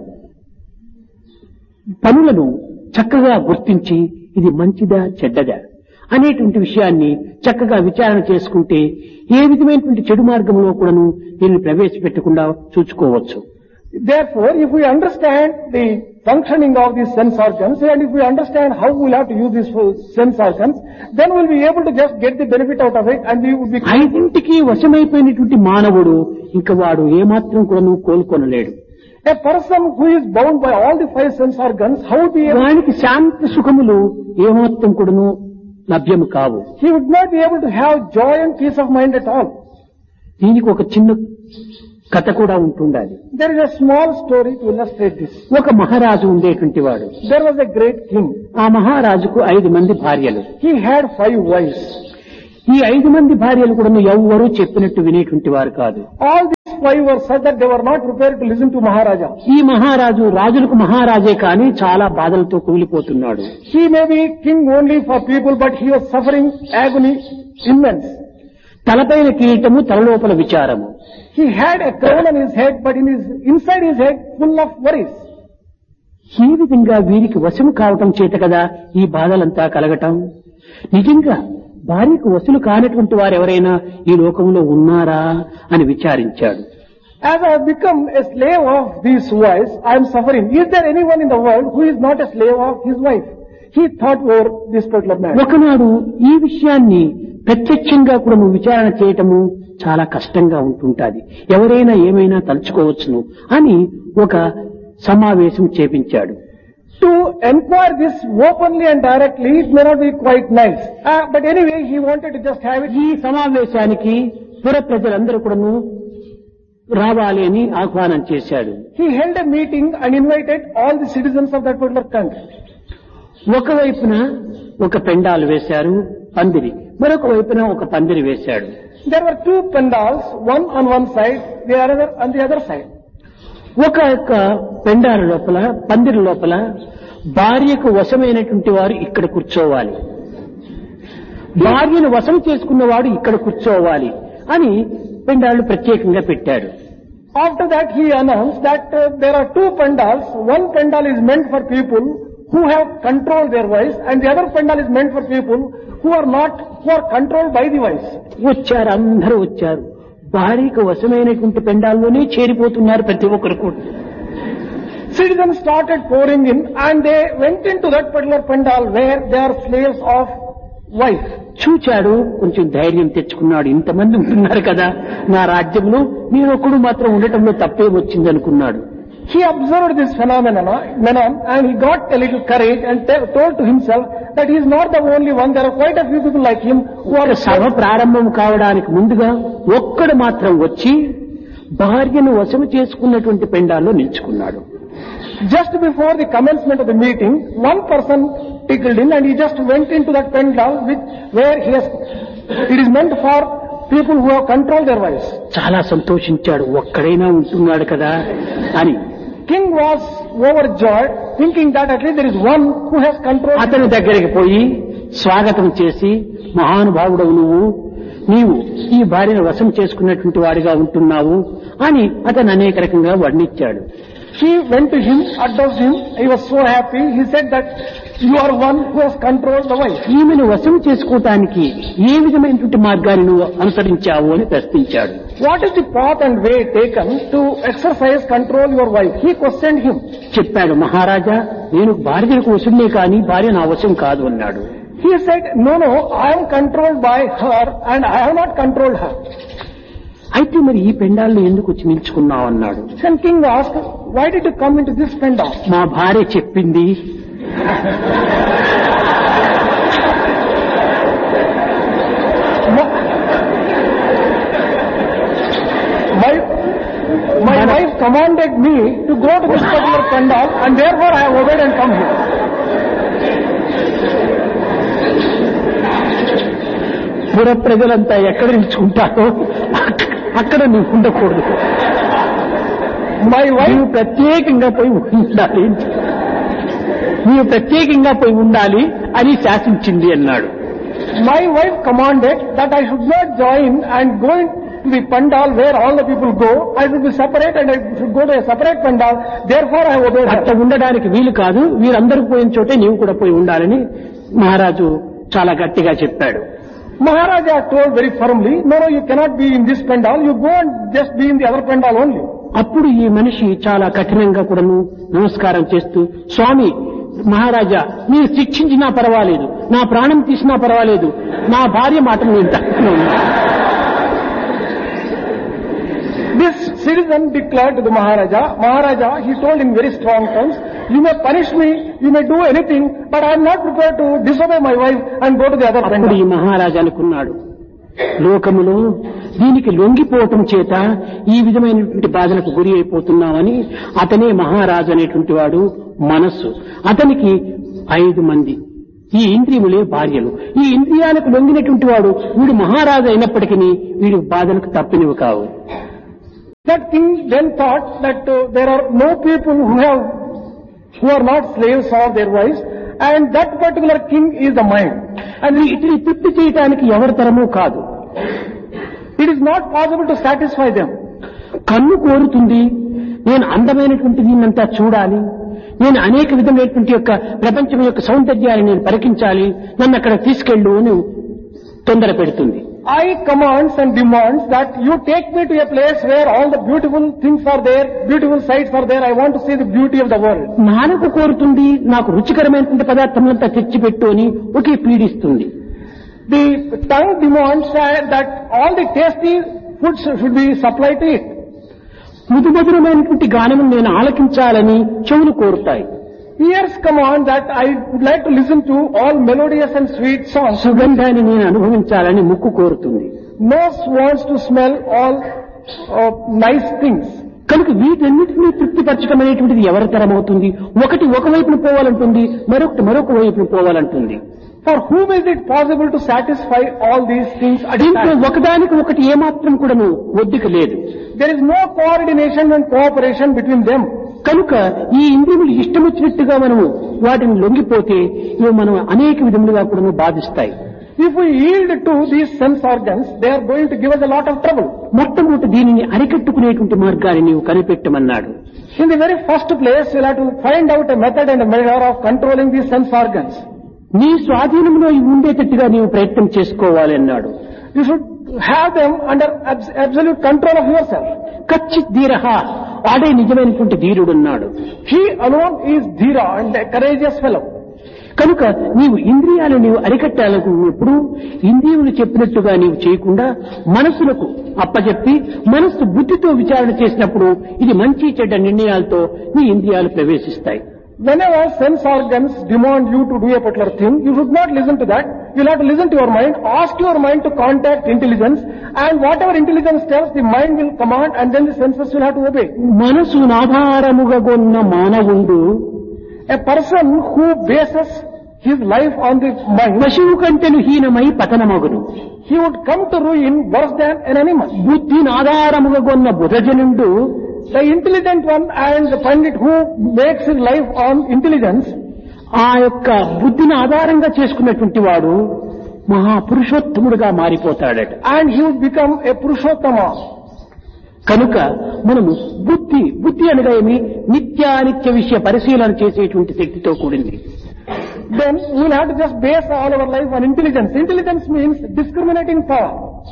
పనులను చక్కగా గుర్తించి ఇది మంచిదా చెడ్డదా అనేటువంటి విషయాన్ని చక్కగా విచారణ చేసుకుంటే ఏ విధమైనటువంటి చెడు మార్గంలో కూడాను దీన్ని ప్రవేశపెట్టకుండా చూసుకోవచ్చు. Therefore, if we understand the functioning of these sense organs, and if we understand how we will have to use these sense organs, then we will be able to just get the benefit out of it, and we will be. ఐదింటికి వశమైపోయినటువంటి మానవుడు ఇంకా వాడు ఏమాత్రం కూడాను కోలుకొనలేడు. A person who is bound by all the five sense organs, how would be able, వానికి శాంతి సుఖములు ఏమాత్రం కూడాను లభ్యము కావు. he would not be able to have joy and peace of mind at all. దీనికి ఒక చిన్న కథ కూడా ఉంటుండాలి. There is a small story to illustrate this. ఒక మహారాజు ఉండేటువంటి వాడు. There was a great king. ఆ మహారాజుకు ఐదు మంది భార్యలు. He had five wives. ఈ ఐదు మంది భార్యలు కూడా ఎవ్వరూ చెప్పినట్టు వినేటువంటి వారు కాదు. All these five were such that they were not prepared to listen to Maharaja. ఈ మహారాజు రాజులకు మహారాజే కానీ చాలా బాధలతో కూలిపోతున్నాడు. He may be king only for people, but he was suffering agony immense. తలపైన కిరీటము తలలోపల విచారము. He had a crown on his head, but in his inside his head full of worries. ఈ విధంగా వీరికి వశము కావటం చేత కదా ఈ బాధలంతా కలగటం. నిజంగా భార్యకు వశులు కానటువంటి వారు ఎవరైనా ఈ లోకంలో ఉన్నారా అని విచారించాడు. As I have become a slave of these wives, I am suffering. Is there anyone in the world who is not a slave of his wife? He thought over this particular man. ఒకనాడు ఈ విషయాన్ని ప్రత్యక్షంగా కూడా నువ్వు విచారణ చేయటము చాలా కష్టంగా ఉంటుంటాది. ఎవరైనా ఏమైనా తలుచుకోవచ్చును అని ఒక సమావేశం చేపించాడు. To enquire this openly and directly, it may not be quite nice. Uh, but anyway, he wanted to just have it. ఈ సమావేశానికి పుర ప్రజలందరూ కూడాను రావాలి అని ఆహ్వానం చేశాడు. He held a meeting and invited all the citizens of that particular country. ఒకవైపున ఒక పెండాలు వేశారు పందిరి, మరొక వైపున ఒక పందిరి వేశాడు. There were two pandals, one on one side, the other on the other side. ఒక యొక్క పెండాల లోపల పందిరి లోపల భార్యకు వశమైనటువంటి వారు ఇక్కడ కూర్చోవాలి, భార్యను వశం చేసుకున్నవాడు ఇక్కడ కూర్చోవాలి అని పెండాళ్లు ప్రత్యేకంగా పెట్టాడు. After that he announced that uh, there are two pandals. One pandal is meant for people who have controlled their wives, and the other pandal is meant for people who are not, who are controlled by the wives. వచ్చారు, అందరూ వచ్చారు. భార్యకు వశమైనటువంటి పెండాల్లోనే చేరిపోతున్నారు ప్రతి ఒక్కరు కూడా. Citizens started pouring in, and they went into that particular pandal where they are slaves of wife. చూచాడు, కొంచెం ధైర్యం తెచ్చుకున్నాడు. ఇంతమంది ఉంటున్నారు కదా నా రాజ్యంలో, నేను ఒక్కడు మాత్రం ఉండటంలో తప్పే వచ్చింది అనుకున్నాడు. He observed this phenomenon, and he got a little courage and t- told to himself that he is not the only one. There are quite a few people like him who are. సభ ప్రారంభం కావడానికి ముందుగా ఒక్కడు మాత్రం వచ్చి భార్యను వశము చేసుకున్నటువంటి పెండాల్లో నిల్చుకున్నాడు. Just before the commencement of the meeting, one person tickled in, and he just went into that pandal which, where he has, it is meant for people who have controlled their wives. చాలా సంతోషించాడు, ఒక్కడైనా ఉంటున్నాడు కదా అని. King was overjoyed, thinking that at least there is one who has control. అతని దగ్గరికి పోయి స్వాగతం చేసి, మహానుభావుడవు నువ్వు, నీవు ఈ భార్యను వశం చేసుకున్నటువంటి వాడిగా ఉంటున్నావు అని అతను అనేక రకంగా వర్ణించాడు. He went to him, addressed him. He was so happy. He said that you are one who has controlled the wife. ఈమెను వశం చేసుకోవటానికి ఏ విధమైనటువంటి మార్గాన్ని నువ్వు అనుసరించావు అని ప్రశ్నించాడు. What is the path and way taken to exercise control your wife? He questioned him. చెప్పాడు, మహారాజా నేను భార్యకు వశుడినే కానీ భార్య నా వశం కాదు అన్నాడు. He said, no, no, I am controlled by her and I have not controlled her. అయితే మరి ఈ పెండాలను ఎందుకు వచ్చి నిల్చుకున్నావు అన్నాడు. Then king asked, why did you come into this pandal? మా భార్య చెప్పింది. My, my wife commanded me to go to this particular pandal, and therefore I have obeyed and come here. పుర ప్రజలంతా ఎక్కడ నిల్చుకుంటారో అక్కడ నువ్వు ఉండకూడదు. My wife ప్రత్యేకంగా పోయి ఉండాలి, నీవు ప్రత్యేకంగా పోయి ఉండాలి అని శాసించింది అన్నాడు. My wife commanded that I should not join and go into the pandal where all the people go. I should be separate and I should go to a separate pandal. Therefore I obeyed her. అట్లా ఉండడానికి వీలు కాదు, వీరందరూ పోయిన చోటే నీవు కూడా పోయి ఉండాలని మహారాజు చాలా గట్టిగా చెప్పాడు. Maharaja told very firmly, no, no, you cannot be in this pandal. You go and just be in the other pandal only. అప్పుడు ఈ మనిషి చాలా కఠినంగా కూడాను నమస్కారం చేస్తూ, స్వామి మహారాజా మీరు శిక్షించినా పర్వాలేదు, నా ప్రాణం తీసినా పర్వాలేదు, నా భార్య మాట నేను తక్కువ. This citizen declared to the Maharaja, Maharaja, he told in very strong terms, you may punish me, you may do anything, but I am not prepared to disobey my wife and go to the other అప్పుడు ఈ vendor. మహారాజు అనుకున్నాడు, లోకములో దీనికి లొంగిపోవటం చేత ఈ విధమైనటువంటి బాధలకు గురి అయిపోతున్నామని. అతనే మహారాజు అనేటువంటి వాడు మనస్సు. అతనికి ఐదు మంది ఈ ఇంద్రియములే భార్యలు. ఈ ఇంద్రియాలకు లొంగినటువంటి వాడు వీడు మహారాజు అయినప్పటికీ వీడి బాధలకు తప్పినవి కావు. That king then thought that uh, there are no people who have, who are not slaves of their wives, and that particular king is the mind. అది ఇతని తృప్తి చేయటానికి ఎవరి తరమూ కాదు. It is not possible to satisfy them. కన్ను కోరుతుంది, నేను అందమైనటువంటి దీన్నంతా చూడాలి, నేను అనేక విధమైనటువంటి యొక్క ప్రపంచం యొక్క సౌందర్యాన్ని నేను పరికించాలి, నన్ను అక్కడ తీసుకెళ్ళు అని తొందర పెడుతుంది. I commands and demands that you take me to a place where all the beautiful things are there, beautiful sights are there, I want to see the beauty of the world. నాలుక కోరుతుంది, నాకు రుచికరమైనటువంటి పదార్థములంతా తెచ్చిపెట్టు అని ఒకే పీడిస్తుంది. The tongue demands that all the tasty foods should be supplied to it. మృదుమధురమైనటువంటి గానము నేను ఆలకించాలని చెవులు కోరుతాయి. Ears command that I would like to listen to all melodious and sweet songs. సుగంధాన్ని నేను అనుభవించాలని ముక్కు కోరుతుంది. Nose wants to smell all uh, nice things. కనుక వీటన్నిటినీ తృప్తిపరచడం అనేటువంటిది ఎవరి తరమవుతుంది? ఒకటి ఒకవైపున పోవాలంటుంది, మరొకటి మరొక వైపున పోవాలంటుంది. For whom is it possible to satisfy all these things at a దీంట్లో time? ఒకదానికి ఒకటి ఏమాత్రం కూడాను ఒద్దిక లేదు. There is no coordination and cooperation between them. కనుక ఈ ఇంద్రియములు ఇష్టం వచ్చినట్టుగా మనము వాటిని లొంగిపోతే ఇవి మనం అనేక విధములుగా కూడా బాధిస్తాయి. If we yield to these sense organs, they are going to give us a lot of trouble. మొట్టమొదటి దీనిని అరికట్టుకునేటువంటి మార్గాన్ని నీవు కనిపెట్టమన్నాడు. In the very first place, you'll have to find out a method and a measure of controlling these sense organs. నీ స్వాధీనంలో ఇవి ఉండేటట్టుగా నీవు ప్రయత్నం చేసుకోవాలి అన్నాడు. You should have them under abs- absolute control of yourself. కచ్చిత్ ధీరః, వాడే నిజమైనటువంటి ధీరుడున్నాడు. He alone is Dhira and a courageous fellow. కనుక నీవు ఇంద్రియాలు నీవు అరికట్టాలనుకున్నప్పుడు ఇంద్రియములు చెప్పినట్టుగా నీవు చేయకుండా మనసులకు అప్పచెప్పి మనస్సు బుద్ధితో విచారణ చేసినప్పుడు ఇది మంచి చెడ్డ నిర్ణయాలతో నీ ఇంద్రియాలు ప్రవేశిస్తాయి. Whenever sense organs demand you to do a particular thing, you should not listen to that. You'll have to listen to your mind, ask your mind to contact intelligence, and whatever intelligence tells, the mind will command, and then the senses will have to obey. మనసు ఆధారముగా కొన్న మానవుడు A person who bases his life on the mind, పశువు కంటెను హీనమై పతనమగును. he would come to ruin worse than an animal. బుద్ధిని ఆధారముగా కొన్న బుధజనుడు The intelligent one and the pandit who makes his life on intelligence, ఆ యొక్క బుద్ధిని ఆధారంగా చేసుకున్నటువంటి వాడు మహాపురుషోత్తముడుగా మారిపోతాడట. and he would become a Purushottama. కనుక మనము బుద్ధి బుద్ధి అనగా ఏమి? నిత్యానిత్య విషయ పరిశీలన చేసేటువంటి శక్తితో కూడింది. Then we will have to just base all our life on intelligence. Intelligence means discriminating power.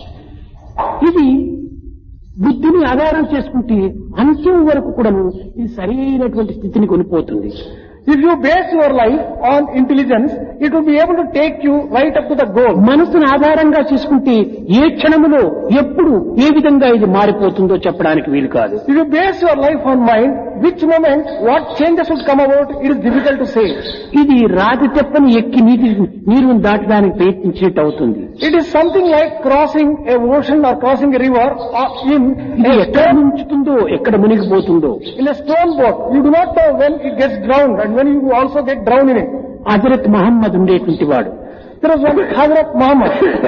ఇది బుద్ధిని ఆధారం చేసుకుంటే అంత్యం వరకు కూడాను ఇది సరైనటువంటి స్థితిని కొనిపోతుంది. If you base your life on intelligence, it will be able to take you right up to the goal. మనసును ఆధారంగా చేసుకుంటే ఏ క్షణములో ఎప్పుడు ఏ విధంగా ఇది మారిపోతుందో చెప్పడానికి వీలు కాదు. If you base your life on mind, which moment, what changes would come about, it is difficult to say. ఇది రాతి తెప్పని ఎక్కి నీటి నీరును దాటడానికి ప్రయత్నించినట్టు అవుతుంది. It is something like crossing a ocean or crossing a river or in ఇది a ఎక్కడ stone, ముంచుతుందో ఎక్కడ మునిగిపోతుందో. in a stone boat. You do not know when it gets drowned and when you also get drowned in it. Hazrat Mohammed ఉండేటువంటి వాడు. There was one Hazrat Muhammad.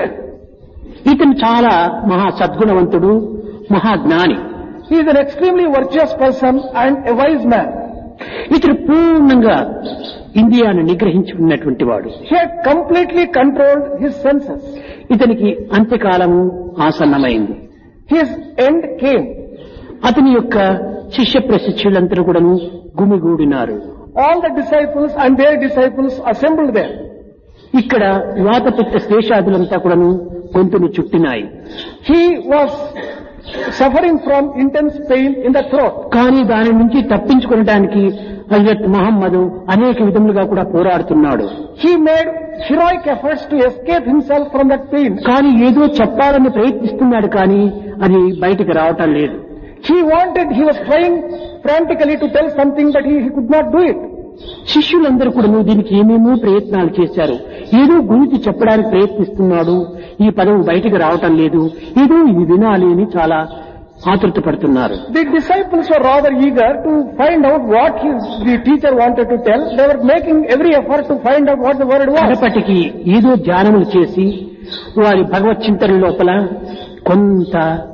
ఇతను చాలా మహా సద్గుణవంతుడు, మహాజ్ఞాని. He is an extremely virtuous person and a wise man. ఇతను పూర్ణంగా ఇంద్రియాన్ని నిగ్రహించుకున్నటువంటి వాడు. He had completely controlled his senses. ఇతనికి అంత్యకాలము ఆసన్నమైంది. His end came. అతని యొక్క శిష్య ప్రశిష్యులందరూ కూడాను గుమిగూడినారు. All the disciples and their disciples assembled there. ఇక్కడ వాతపిత్త శేషాదులంతా కూడాను గొంతును చుట్టినాయి. He was suffering from intense pain in the throat. కానీ దాని నుంచి తప్పించుకోవడానికి హజరత్ మహమ్మద్ అనేక విధములుగా కూడా పోరాడుతున్నాడు. He made heroic efforts to escape himself from that pain. కానీ ఏదో చెప్పాలని ప్రయత్నిస్తున్నాడు కానీ అది బయటికి రావటం లేదు. He wanted, he was trying frantically to tell something, but he, he could not do it. శిష్యులందరూ కూడా దీనికి ఏమేమో ప్రయత్నాలు చేశారు. ఏదో గురించి చెప్పడానికి ప్రయత్నిస్తున్నాడు, ఈ పదం బయటికి రావటం లేదు, ఏదో ఇది వినాలి అని చాలా ఆతృత పడుతున్నారు. The disciples were rather eager to find out what his, the teacher wanted to tell. They were making every effort to find out what the word was. కడపటికి ఏదో ధ్యానములు చేసి వారి భగవత్ చింతన లోపల కొంత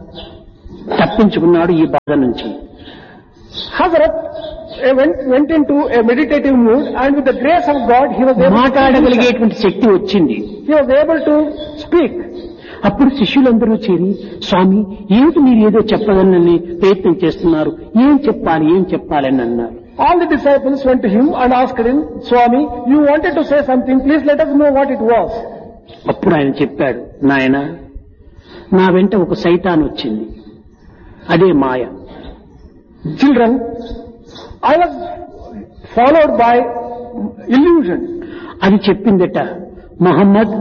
తప్పించుకున్నాడు ఈ బాధ నుంచి. Hazrat went, went into a meditative mood, and with the grace of God he was able మాట్లాడగలిగేటువంటి శక్తి వచ్చింది. he was able to speak. అప్పుడు శిష్యులందరూ చేరి, స్వామి ఏమిటి మీరు ఏదో చెప్పగలనని ప్రయత్నం చేస్తున్నారు, ఏం చెప్పాలి ఏం చెప్పాలని అన్నారు. All the disciples went to him and asked him, Swami, you wanted to say something, please let us know what it was. అప్పుడు ఆయన చెప్పాడు, నాయన నా వెంట ఒక సైతాన్ వచ్చింది, అదే మాయ. Children, I was followed by illusion. అది చెప్పిందట, మహమ్మద్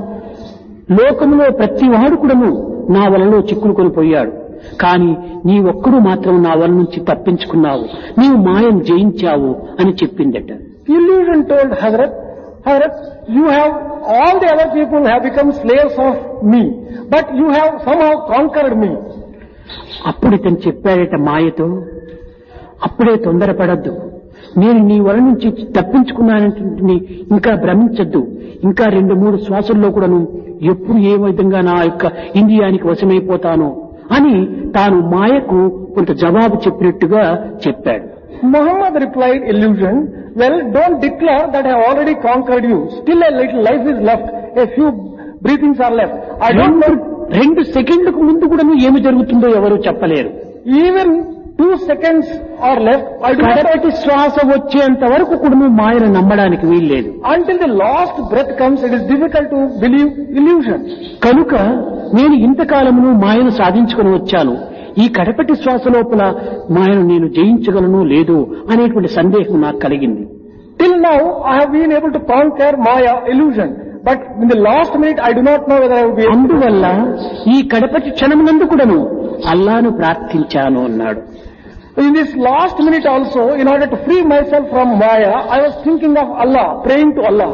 లోకంలో ప్రతి వాడు కూడాను నా వలలో చిక్కులుకొని పోయాడు, కానీ నీ ఒక్కడు మాత్రం నా వల నుంచి తప్పించుకున్నావు, నీవు మాయం జయించావు అని చెప్పిందట. Illusion told Hazrat, Hazrat, you have, all the other people have become slaves of me, but you have somehow conquered me. అప్పుడు ఇతను చెప్పాడట మాయతో, అప్పుడే తొందరపడద్దు, నేను నీ వల నుంచి తప్పించుకున్నానంటే ఇంకా భ్రమించద్దు, ఇంకా రెండు మూడు శ్వాసల్లో కూడాను ఎప్పుడు ఏ విధంగా నా యొక్క ఇంద్రియానికి వశమైపోతానో అని తాను మాయకు కొంత జవాబు చెప్పినట్టుగా చెప్పాడు. Muhammad replied, illusion, well, don't declare that I have already conquered you. Still a little life is left. A few breathings are left. I don't know. రెండు సెకండ్లకు ముందు కూడా ఏమి జరుగుతుందో ఎవరు చెప్పలేరు. Even two seconds are left. I do not. కడపటి శ్వాస వచ్చేంత వరకు కూడా మాయను నమ్మడానికి వీల్లేదు. Until the last breath comes, it is difficult to believe illusion. కనుక నేను ఇంతకాలమును మాయను సాధించుకుని వచ్చాను, ఈ కడపటి శ్వాస లోపల మాయను నేను జయించగలను లేదు అనేటువంటి సందేహం నాకు కలిగింది. Till now, I have been able to conquer Maya illusion. But in the last minute, I do not know whether I will be able to. అందువల్ల ఈ కడపటి క్షణమునందు కూడాను అల్లాను ప్రార్థించాను అన్నాడు. In this last minute also, in order to free myself from Maya, I was thinking of Allah, praying to Allah.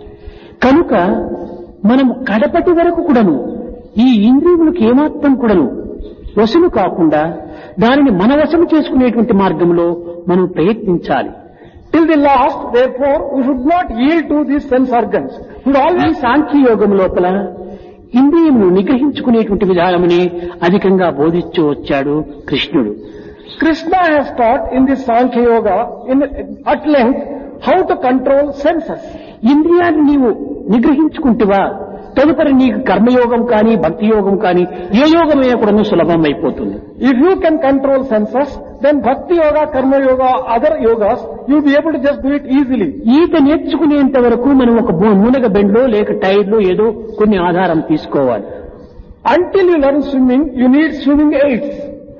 కనుక మనం కడపటి వరకు కూడాను ఈ ఇంద్రియములకు ఏమాత్రం కూడాను వశము కాకుండా దానిని మన వశము చేసుకునేటువంటి మార్గంలో మనం ప్రయత్నించాలి. Till the last, therefore, we should not yield to these sense organs. We should ఈ always. సాంఖ్య యోగం లోపల ఇంద్రియమును నిగ్రహించుకునేటువంటి విధానముని అధికంగా బోధిస్తూ వచ్చాడు కృష్ణుడు. Krishna has taught in this Sankhya Yoga in, at length how to control senses. ఇంద్రియాన్ని నీవు నిగ్రహించుకుంటేవా తదుపరి నీకు కర్మయోగం కానీ భక్తి యోగం కానీ ఏ యోగమైనా కూడా సులభం అయిపోతుంది. If you can control senses, then Bhakti Yoga, Karma Yoga, other yogas, you'll be able to just do it easily. ఈత నేర్చుకునేంత వరకు మనం ఒక మునగ బెండ్లో లేక టైర్లో ఏదో కొన్ని ఆధారం తీసుకోవాలి. Until you learn swimming, you need swimming aids.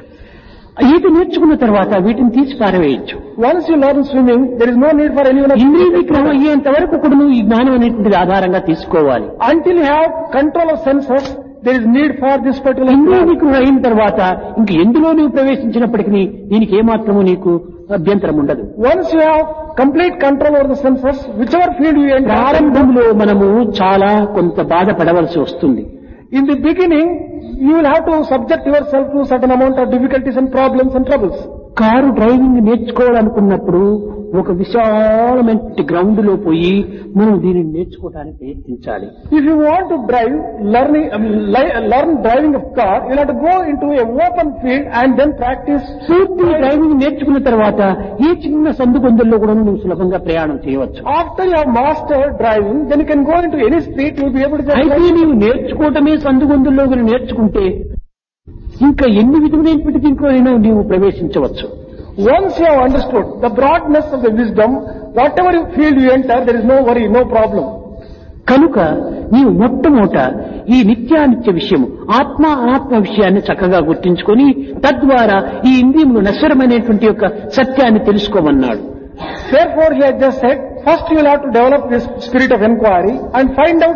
ఈత నేర్చుకున్న తర్వాత వీటిని తీసి పారవేయచ్చు. Once you learn swimming, there is no need for anyone else. ఇంద్రియ నిగ్రహం అయ్యేంత వరకు కూడా నువ్వు ఈ జ్ఞానం అనేటువంటిది ఆధారంగా తీసుకోవాలి. Until you have control of senses, there is need for this particular. ఇంద్రియ నిగ్రహం అయిన తర్వాత ఇంక ఎందులో నువ్వు ప్రవేశించినప్పటికీ దీనికి ఏమాత్రము నీకు అభ్యంతరం ఉండదు. Once you have complete control over the senses, whichever field you enter. ప్రారంభంలో మనము చాలా కొంత బాధపడవలసి వస్తుంది. In the beginning, you will have to subject yourself to certain amount of difficulties and problems and troubles. Car driving నేర్చుకోవాలనుకున్నప్పుడు ఒక విశాలమైన ground లో పోయి మనం దీనిని నేర్చుకోవడానికి ప్రయత్నించాలి. If you want to drive, learning, um, li- learn driving of car, you have to go into a open field and then practice. పూర్తి driving నేర్చుకున్న తర్వాత ఈ చిన్న సందుగొందుల్లో కూడా నువ్వు సులభంగా ప్రయాణం చేయవచ్చు. After you have mastered driving, then you can go into any street, you will be able to just. అయితే నీవు నేర్చుకోవటమే సందుగొందుల్లో నేర్చుకుంటే ఇంకా ఎన్ని విధములైనటువంటి దీంట్లో అయినా నీవు ప్రవేశించవచ్చు. Once you have understood the broadness of the wisdom, whatever field you enter, there is no worry, no problem. కనుక నీవు మొట్టమొదట ఈ నిత్యానిత్య విషయము ఆత్మ అనాత్మ విషయాన్ని చక్కగా గుర్తించుకొని తద్వారా ఈ ఇంద్రియములు నశ్వరమైనటువంటి యొక్క సత్యాన్ని తెలుసుకోమన్నాడు. Therefore, he has just said, first you will have to develop this spirit of inquiry and find out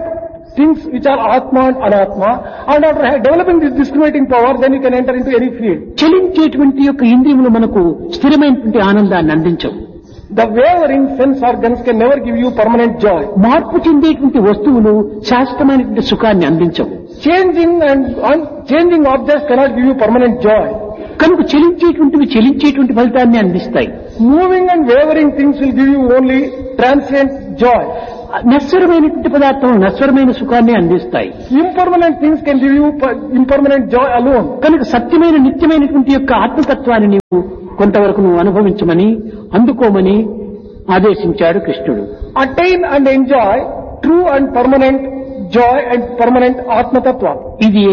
things which are Atma and Anatma, and after ha- developing this discriminating power, then you can enter into any field. చలించేటువంటి యొక్క ఇంద్రియములు మనకు స్థిరమైనటువంటి ఆనందాన్ని అందించవు. The wavering sense organs can never give you permanent joy. మార్పు చెందేటువంటి వస్తువులు శాశ్వతమైనటువంటి సుఖాన్ని అందించవు. Changing and un- changing objects cannot give you permanent joy. కనుక చెలించేటువంటివి చెలించేటువంటి ఫలితాన్ని అందిస్తాయి. Moving and wavering things will give you only transient joy. నశ్వరమైనటువంటి పదార్థం నశ్వరమైన సుఖాన్ని అందిస్తాయి. Impermanent things can give you per- impermanent joy alone. కనుక సత్యమైన నిత్యమైనటువంటి యొక్క ఆత్మతత్వాన్ని నీవు కొంతవరకు నువ్వు అనుభవించమని అందుకోమని ఆదేశించాడు కృష్ణుడు. Attain and enjoy true and permanent joy and permanent Atma Tattva. ఇది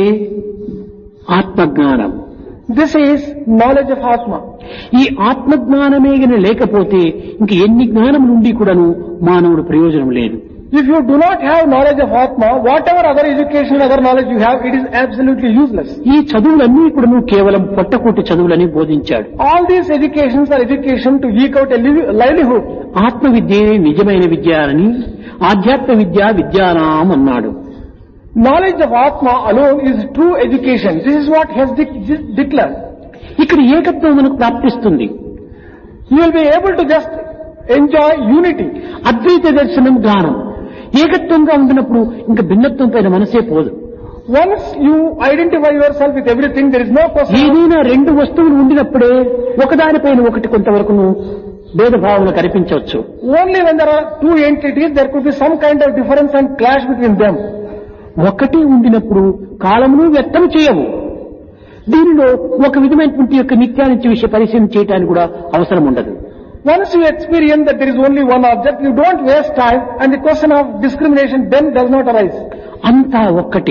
ఆత్మజ్ఞానం. This is knowledge of Atma. ఈ ఆత్మజ్ఞానమే గన లేకపోతే ఇంక ఎన్ని జ్ఞానం నుండి కూడాను మానవుడు ప్రయోజనం లేదు. If you do not have knowledge of Atma, whatever other education, other knowledge you have, it is absolutely useless. ఈ చదువులన్నీ కూడాను కేవలం పొట్టకూటి చదువులని బోధించాడు. All these educations are education to eke out a liv- livelihood. ఆత్మ విద్యే నిజమైన విద్య అని ఆధ్యాత్మ విద్య విద్యానాం అన్నాడు. Knowledge of Atma alone is true education. This is what he has de- de- declared. ఇక్కడ ఏకత్వం మనకు ప్రాప్తిస్తుంది. You will be able to just enjoy unity. అద్వైత దర్శనం జ్ఞానం ఏకత్వంగా ఉండినప్పుడు ఇంకా భిన్నత్వం పైన మనసే పోదు. Once you identify yourself with everything, there is no question. ఏదైనా రెండు వస్తువులు ఉండినప్పుడే ఒకదానిపైన ఒకటి కొంతవరకు భేదభావన కనిపించవచ్చు. Only when there are two entities, there could be some kind of difference and clash between them. ఒకటి ఉండినప్పుడు కాలమును వ్యక్తం చేయవు. దీనిలో ఒక విధమైనటువంటి యొక్క నిత్యానిత్య విషయ పరిశీలన చేయడానికి కూడా అవసరం ఉండదు. Once you experience that there is only one object, you don't waste time, and the question of discrimination then does not arise. అంతా ఒక్కటి.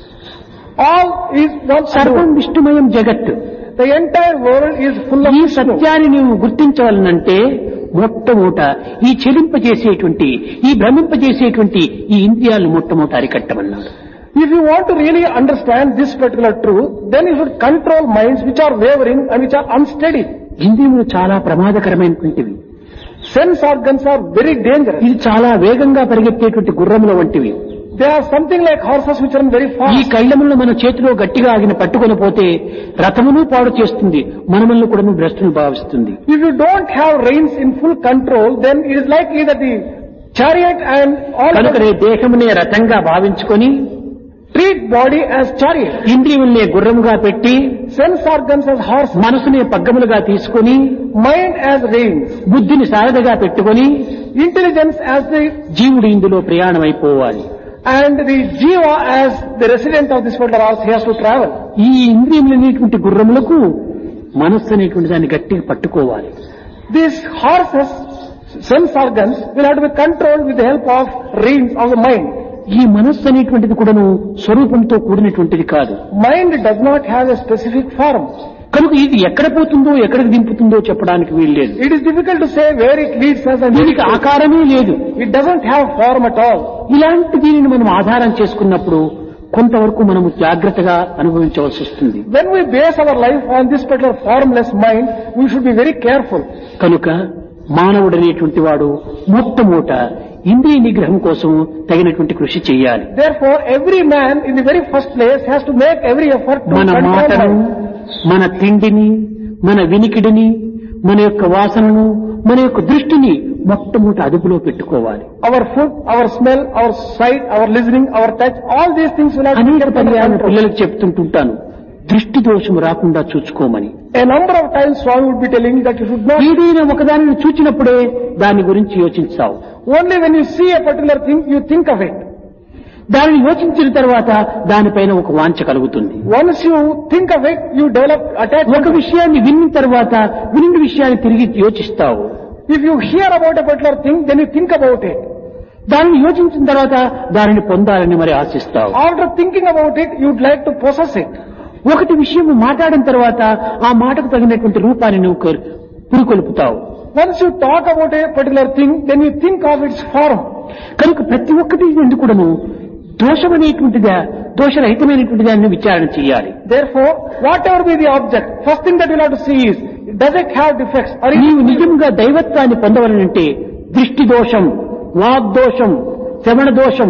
All is one. సర్వం విష్ణుమయం జగత్. The entire world is full of ఈ Vishnu. సత్యాన్ని నీవు గుర్తించవాలనంటే మొట్టమొదట ఈ చెలింపజేసేటువంటి ఈ భ్రమింపజేసేటువంటి ఈ ఇంద్రియాలను మొట్టమొదట అరికట్టమన్నాడు. If you want to really understand this particular truth, then you should control minds which are wavering and which are unsteady. ఇంద్రియములు చాలా ప్రమాదకరమైనటువంటివి. Sense organs are very dangerous. ఇది చాలా వేగంగా పరిగెత్తేటువంటి గుర్రముల వంటివి. They are something like horses which run very ఈ fast. కళ్ళములను మన చేతిలో గట్టిగా ఆగిన పట్టుకొని పోతే రథమును పాడు చేస్తుంది, మనములను కూడా భ్రష్టును భావిస్తుంది. If you don't have reins in full control, then it is likely that the chariot and all కనుకనే దేహమునే రథంగా భావించుకొని treat body as chariot, ఇంద్రియములనే గుర్రముగా పెట్టి sense organs as horse, మనసునే పగ్గములుగా తీసుకొని mind as reins, బుద్ధిని సారథిగా పెట్టుకొని intelligence as the జీవుడు ఇందులో ప్రయాణం అయిపోవాలి. and the jiva as the resident of this world earth. He has to travel. ఈ ఇంద్రియములనేటువంటి గుర్రములకు మనస్సు అనేటువంటి దాన్ని గట్టిగా పట్టుకోవాలి. These horses, sense organs, will have to be controlled with the help of reins of the mind. ఈ మనస్సు అనేటువంటిది కూడాను స్వరూపంతో కూడినటువంటిది కాదు. Mind does not have a specific form. కనుక ఇది ఎక్కడ పోతుందో ఎక్కడికి దింపుతుందో చెప్పడానికి వీల్లేదు. It is difficult to say where it leads us and where దీనికి it, ఆకారమే లేదు. it doesn't have form at all. ఇలాంటి దీనిని మనం ఆధారం చేసుకున్నప్పుడు కొంతవరకు మనము జాగ్రత్తగా అనుభవించవలసి వస్తుంది. When we base our life on this particular formless mind, we should be very careful. కనుక మానవుడనేటువంటి వాడు మొట్టమొదట ఇంద్రియ నిగ్రహం కోసం తగినటువంటి కృషి చేయాలి. Therefore, every man in the very first place has to make every effort to మన control మాటను, mind. మన తిండిని, మన వినికిడిని, మన యొక్క వాసనను, మన యొక్క దృష్టిని మొట్టమొదట అదుపులో పెట్టుకోవాలి. Our food, our smell, our sight, our listening, our touch, all these things will have to be అనేక kept under పర్యాలను control. పిల్లలకు చెప్తుంటుంటాను, దృష్టి దోషము రాకుండా చూసుకోమని. A number of times Swami would be telling that you should not, ఏదైనా ఒకదానిని చూచినప్పుడే దాని గురించి యోచించావు. only when you see a particular thing, you think of it. దానిని యోచించిన తర్వాత దానిపైన ఒక వాంఛ కలుగుతుంది. Once you think of it, you develop attachment. ఒక విషయాన్ని విన్న తర్వాత విన్న విషయాన్ని తిరిగి యోచిస్తావు. If you hear about a particular thing, then you think about it. దానిని యోచించిన తర్వాత దానిని పొందాలని మరి ఆశిస్తావు. After thinking about it, you'd like to possess it. ఒకటి విషయం మాట్లాడిన తర్వాత ఆ మాటకు తగినటువంటి రూపాన్ని నువ్వు కొ- పురికొల్పుతావు. Once you talk about a particular thing, then you think of its form. కనుక ప్రతి ఒక్కటి ఎందుకు కూడాను దోషమనేటువంటిదా దోషరహితమైనటువంటిదా అని విచారణ చేయాలి. Therefore, whatever be the object, first thing that you'll have to see is, does it have defects? Or is నీవు నిజంగా దైవత్వాన్ని పొందవలనంటే దృష్టి దోషం, వాగ్దోషం, శ్రవణ దోషం,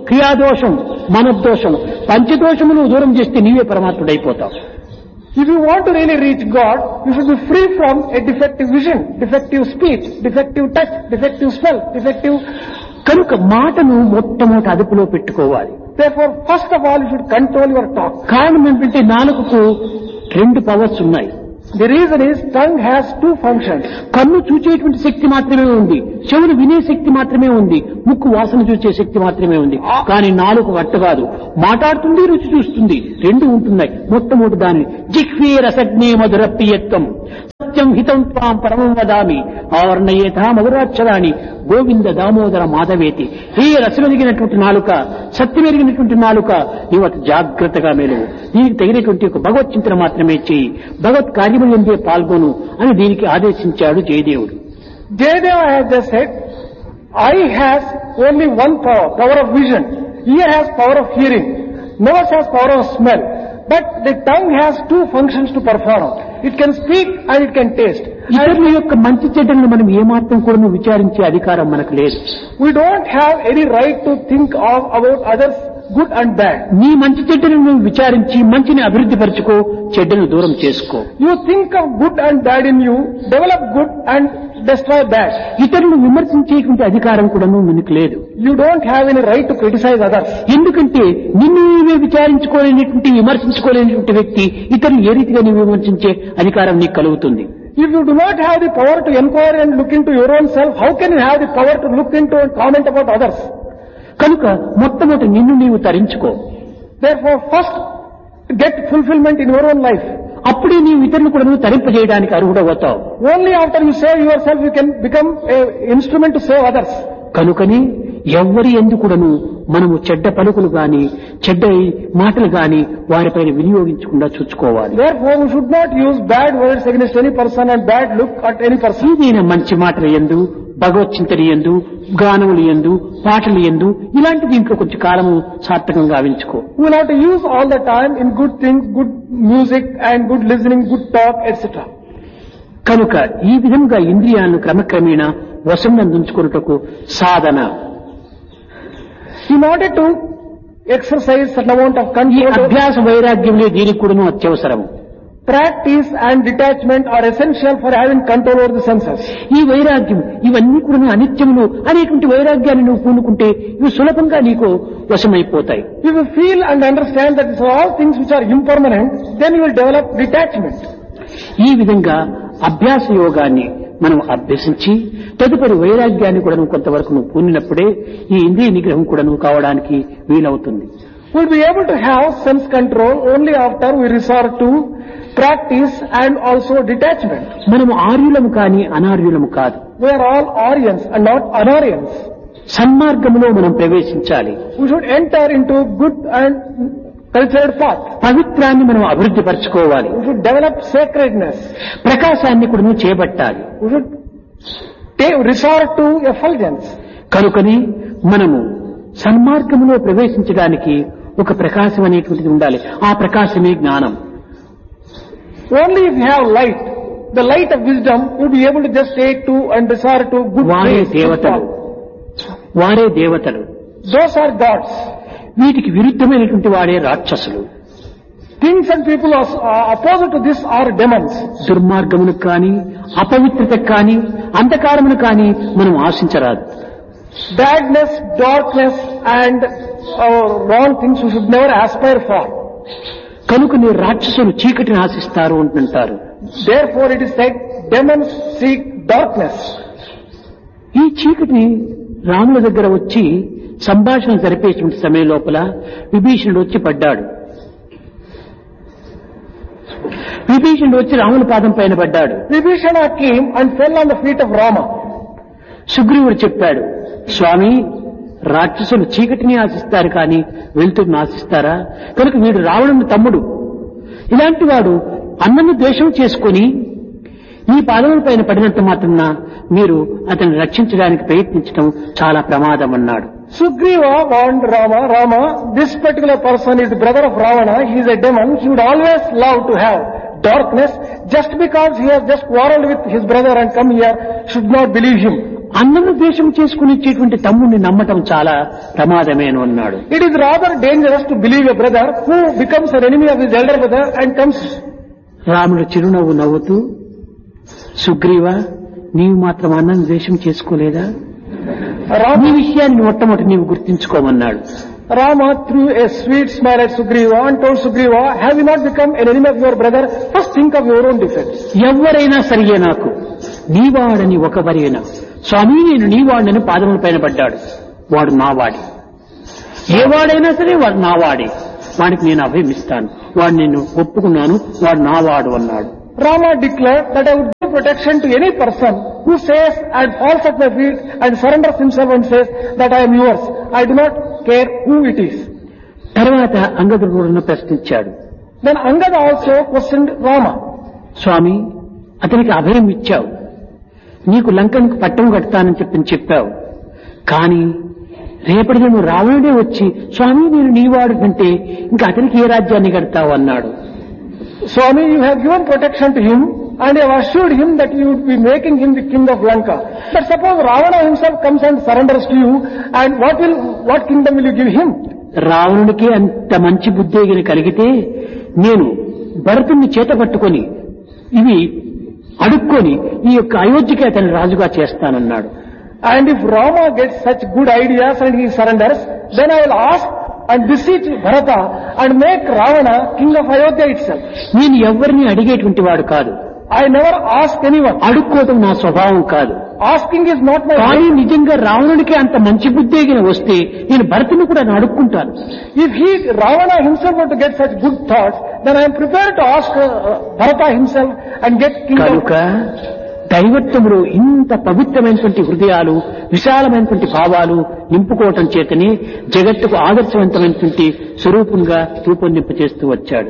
క్రియాదోషం, మనోదోషం, పంచదోషమును దూరం చేస్తే నీవే పరమాత్ముడైపోతావు. If you want to really reach God, you should be free from a defective vision, defective speech, defective touch, defective smell, defective... కనుక మాటను మొట్టమొదటి అదుపులో పెట్టుకోవాలి. Therefore, first of all, you should control your talk. కారణం ఏంటంటే నాలుకకు రెండు powers ఉన్నాయి. The reason is tongue has two functions. కన్ను చూచేటువంటి శక్తి మాత్రమే ఉంది, చెవులు వినే శక్తి మాత్రమే ఉంది, ముక్కు వాసన చూసే శక్తి మాత్రమే ఉంది. కానీ నాలుగు అట్ట కాదు, మాట్లాడుతుంది, రుచి చూస్తుంది, రెండు ఉంటున్నాయి. మొట్టమొదటి దాన్ని జిహ్వే రసజ్ఞే మధుర ప్రియత్వం సత్యం హితం త్వాం పరమం వదామి ఆవర్ణయేత మధురాక్షరాణి గోవింద దామోదర మాధవేతి. ఈ రసమెరిగినటువంటి నాలుక, సత్యమెరిగినటువంటి నాలుక, నీవు అతి జాగ్రత్తగా మేలువు. దీనికి తగినటువంటి ఒక భగవత్ చింతన మాత్రమే చేయి, భగవత్ కార్యములు ఎందే పాల్గొను అని దీనికి ఆదేశించాడు జయదేవుడు. Jayadeva has just said, eye has only one power, power of vision. Ear has power of hearing. Nose has power of smell. But the tongue has two functions to perform. It can speak and it can taste. ఇతరుల యొక్క మంచి చెడ్డలను మనం ఏమాత్రం కూడా విచారించే అధికారం మనకు లేదు. We don't have any right to think of about others good and bad. నీ మంచి చెడ్డలను నువ్వు విచారించి మంచిని అభివృద్ధి పరచుకో, చెడ్డను దూరం చేసుకో. You think of good and bad in you, develop good and destroy bad. ఇతరులను విమర్శించేటువంటి అధికారం కూడా నీకు లేదు. You don't have any right to criticize others. ఎందుకంటే నిన్ను నీవే విచారించుకోలేనటువంటి, విమర్శించుకోలేనటువంటి వ్యక్తి ఇతరులు ఏ రీతిగా నీవు విమర్శించే అధికారం నీకు కలుగుతుంది? If you do not have the power to inquire and look into your own self, how can you have the power to look into and comment about others? కనుక మొట్టమొదటి నిన్ను నీవు తరించుకో. Therefore, first get fulfillment in your own life. అప్పుడే నీవు ఇతరులు కూడా నువ్వు తరింపజేయడానికి అర్హుడవుతావు. Only after you save yourself, you can become an instrument to save others. కనుకని ఎవ్వరి ఎందుకుడను మనము చెడ్డ పలుకులు గాని, చెడ్డ మాటలు గాని వారిపైన వినియోగించకుండా చూసుకోవాలి. Therefore, we should not use bad words against any person and bad look at any person. ఇదైన మంచి మాటలు యందు, భగవత్ చింతన యందు, గానములు యందు, పాటలు యందు, ఇలాంటి దీంట్లో కొంచెం కాలము సార్థకంగా గావించుకో. We will have to use all the time in good things, good music and good listening, good talk, et cetera. కనుక ఈ విధంగా ఇంద్రియాలను క్రమక్రమేణా వశంనందుంచుకున్నటకు సాధన. In order to exercise certain amount of ఈ control, అభ్యాస వైరాగ్యములే దీనికి కూడాను అత్యవసరము. practice and detachment are essential for having control over the senses. ఈ వైరాగ్యం ఇవన్నీ కూడా అనిత్యములు అనేటువంటి వైరాగ్యాన్ని నువ్వు పూనుకుంటే ఇవి సులభంగా నీకు వశమైపోతాయి. If you feel and understand that these are all things which are impermanent, then you will develop detachment. ఈ విధంగా అభ్యాస యోగాన్ని మనం అభ్యసించి తదుపరి వైరాగ్యాన్ని కూడా కొంతవరకు నువ్వు పూనినప్పుడే ఈ ఇంద్రియ నిగ్రహం కూడా నువ్వు కావడానికి వీలవుతుంది. We will be able to have sense control only after we resort to practice and also detachment. మనము ఆర్యులము కాని అనార్యులము కాదు. We are all Aryans and not Anaryans. సన్మార్గములో మనం ప్రవేశించాలి. We should enter into good and cultured path. పవిత్రాన్ని మనం అభివృద్ధి పరచుకోవాలి. We should develop sacredness. ప్రకాశాన్ని కూడా నువ్వు చేపట్టాలి. We should take, resort to effulgence. కనుకని మనము సన్మార్గములో ప్రవేశించడానికి ఒక ప్రకాశం అనేటువంటిది ఉండాలి. ఆ ప్రకాశమే జ్ఞానం. Only if you have light, the light of wisdom, you will be able to just take to and resort to good వారే ways. దేవతలు, వారే దేవతలు. Those are gods. వీటికి విరుద్ధమైనటువంటి వాడే రాక్షసులు. Things and people are uh, opposite to this are demons. దుర్మార్గమును కాని, అపవిత్రత కాని, అంధకారమును కాని మనం ఆశించరాదు. Badness, darkness and uh, wrong things you should never aspire for. కనుక నీ రాక్షసులు చీకటిని ఆశిస్తారు అంటుంటారు. Therefore it is said, demons seek darkness. ఈ చీకటిని రాముల దగ్గర వచ్చి సంభాషణ జరిపేటువంటి సమయం లోపల విభీషణుడు వచ్చి పడ్డాడు. విభీషణుడు వచ్చి రాముల పాదం పైన పడ్డాడు. Vibhishana came and fell on the feet of Rama. సుగ్రీవుడు చెప్పాడు, స్వామి, రాక్షసులు చీకటిని ఆశిస్తారు కానీ వెలుతురుని ఆశిస్తారా? కనుక వీడు రావణుని తమ్ముడు. ఇలాంటి వాడు అన్నను ద్వేషం చేసుకుని ఈ పాదముల పైన పడినంత మాత్రాన మీరు అతన్ని రక్షించడానికి ప్రయత్నించడం చాలా ప్రమాదం అన్నాడు. Sugriva warned Rama, Rama, this particular person is the brother of Ravana, he is a demon, he would always love to have darkness. Just because he has just quarreled with his brother and come here, should not believe him. అన్నను ద్వేషం చేసుకుని ఇచ్చేటువంటి తమ్ముడిని నమ్మటం చాలా ప్రమాదమే అని అన్నాడు. It is rather dangerous to believe a brother who becomes an enemy of his elder brother and comes. రాముడు చిరునవ్వు నవ్వుతూ, సుగ్రీవ, నీవు మాత్రం అన్నను ద్వేషం చేసుకోలేదా? నీ విషయాన్ని మొట్టమొదటి నీవు గుర్తించుకోమన్నాడు. Rama threw a sweet smile at Sugriva and told Sugriva, have you not become an enemy of your brother? First think of your own defense. ఎవరైనా సరియే నాకు నీవాడని ఒకవరైనా, స్వామి నేను నీవాడని పాదముల పైన పడ్డాడు, వాడు నావాడి. ఏవాడైనా సరే వాడు నావాడే, వాడికి నేను అభయమిస్తాను, వాడు నేను ఒప్పుకున్నాను, వాడు నావాడు అన్నాడు. Rama declared that I would give protection to any person who says and falls at my feet and surrenders himself and says that I am yours. I do not care who it is. తర్వాత అంగదుడు కూడా ప్రశ్నించాడు. Then Angada also questioned Rama. స్వామి, అతనికి అభయం ఇచ్చావు, నీకు లంకనికి పట్టం కడతానని చెప్పి చెప్పావు, కానీ రేపటి నువ్వు రావణుడే వచ్చి స్వామి నేను నీవాడు అంటే ఇంకా అతనికి ఏ రాజ్యాన్ని కడతావు అన్నాడు. Swami, you have given protection to him and you have assured him that you would be making him the king of Lanka. But suppose Ravana himself comes and surrenders to you, and what will, what kingdom will you give him? రావణుడికి అంత మంచి బుద్ధి కలిగితే నేను భరతుణ్ణి చేత పట్టుకొని ఇవి అడుక్కొని ఈ యొక్క అయోధ్యకి అతని రాజుగా చేస్తానన్నాడు. And if Rama gets such good ideas and he surrenders, then I will ask and beseech Bharata and make Ravana king of Ayodhya itself. నేను ఎవరిని అడిగేటువంటి వాడు కాదు. I never ask anyone. అడుక్కోవడం నా స్వభావం కాదు. Asking is not my. కానీ నిజంగా రావణుడికి అంత మంచి బుద్ధి వస్తే నేను భరతుని కూడా అడుక్కుంటాను. If he Ravana himself were to get such good thoughts, then I am prepared to ask uh, Bharata himself and get king కనుక దైవత్వములు ఇంత పవిత్రమైనటువంటి హృదయాలు, విశాలమైనటువంటి భావాలు నింపుకోవటం చేతనే జగత్తుకు ఆదర్శవంతమైనటువంటి స్వరూపంగా రూపొందింప చేస్తూ వచ్చాడు.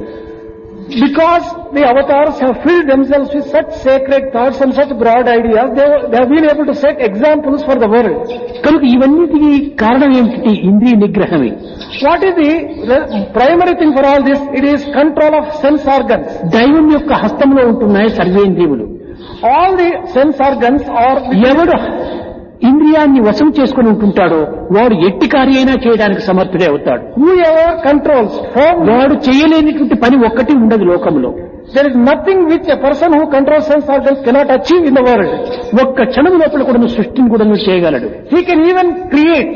Because the avatars have filled themselves with such sacred thoughts and such broad ideas, they, they have been able to set examples for the world. కనుక ఇవన్నిటికీ కారణం ఏమిటి? ఇంద్రియ నిగ్రహమే. What is the primary thing for all this? It is control of sense organs. దైవం యొక్క హస్తంలో ఉంటున్నాయి సర్వేంద్రియములు. All the sense organs are. ఎవడు ఇంద్రియాన్ని వశం చేసుకుని ఉంటుంటాడో వాడు ఎట్టి కార్యైనా చేయడానికి సమర్థుడే అవుతాడు. Whoever controls, వాడు చేయలేనిటువంటి పని ఒక్కటి ఉండదు లోకంలో. There is nothing which a person who controls sense organs cannot achieve in the world. ఒక్క క్షణం లోపల కూడా సృష్టిని కూడా చేయగలడు. He can even create.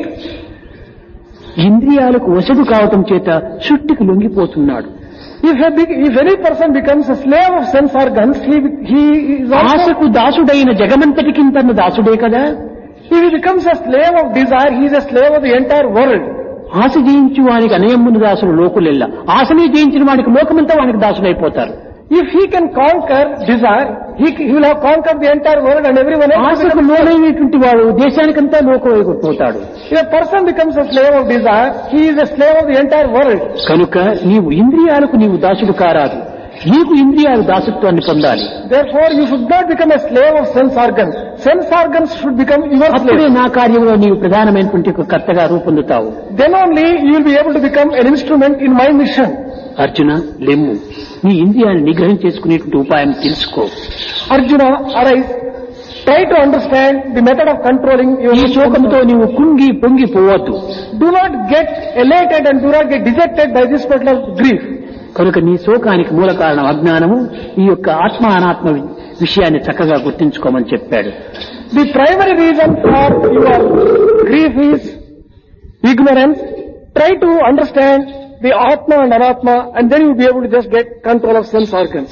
ఇంద్రియాలకు వశడు కావటం చేత సృష్టికి లొంగిపోతున్నాడు. If, a big, if any person becomes a slave of sense organs, he, he is also. ఆశకు దాసుడైన జగమంతటికి తన దాసుడే కదా. If he becomes a slave of desire, he is a slave of the entire world. ఆశ జయించి వానికి అనయమ్ముని దాసుడు లోకులెల్ల, ఆశనే జయించిన వానికి లోకమంతా వానికి దాసుడైపోతారు. If he can conquer desire, he, he will have conquered the entire world and everyone else. ఆశకు లోనైనటువంటి వాడు దేశానికంతా లోకమైపోతాడు. If a person becomes a slave of desire, he is a slave of the entire world. కనుక నీవు ఇంద్రియాలకు నీవు దాసుడు కారాదు, నీకు ఇంద్రియాలు దాసత్వాన్ని పొందాలి. Therefore, you should not become a slave of sense organs. Sense organs should become your slave. అప్పుడే నా కార్యంలో నీవు ప్రధానమైనటువంటి ఒక కర్తగా రూపొందుతావు. Then only you will be able to become an instrument in my mission. Arjuna, లెమ్ము, నీ ఇంద్రియాన్ని నిగ్రహం చేసుకునేటువంటి ఉపాయం తెలుసుకో. Arjuna, arise. Try to understand the method of controlling your. ఈ శోకంతో నీవు కుంగి పొంగి పోవద్దు. Do not get elated and do not get dejected by this particular grief. కనుక నీ శోకానికి మూల కారణం అజ్ఞానము. ఈ యొక్క ఆత్మ అనాత్మ విషయాన్ని చక్కగా గుర్తించుకోమని చెప్పాడు. The primary reason for your grief is ignorance. Try to understand the Atma and Anatma, and then you will be able to just get control of sense organs.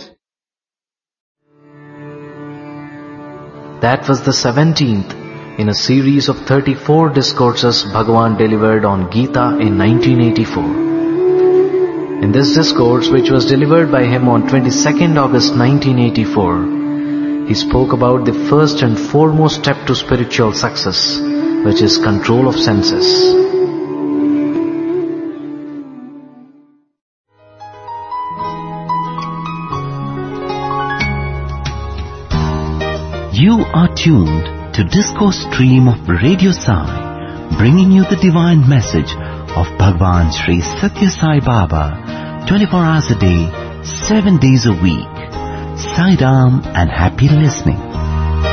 That was the seventeenth in a series of thirty-four discourses Bhagavan delivered on Gita in nineteen eighty-four. In this discourse, which was delivered by him on twenty-second August nineteen eighty-four, he spoke about the first and foremost step to spiritual success, which is control of senses. You are tuned to Discourse Stream of Radio Sai, bringing you the divine message of Bhagwan Sri Satya Sai Baba, twenty-four hours a day, seven days a week. Sai Ram and happy listening.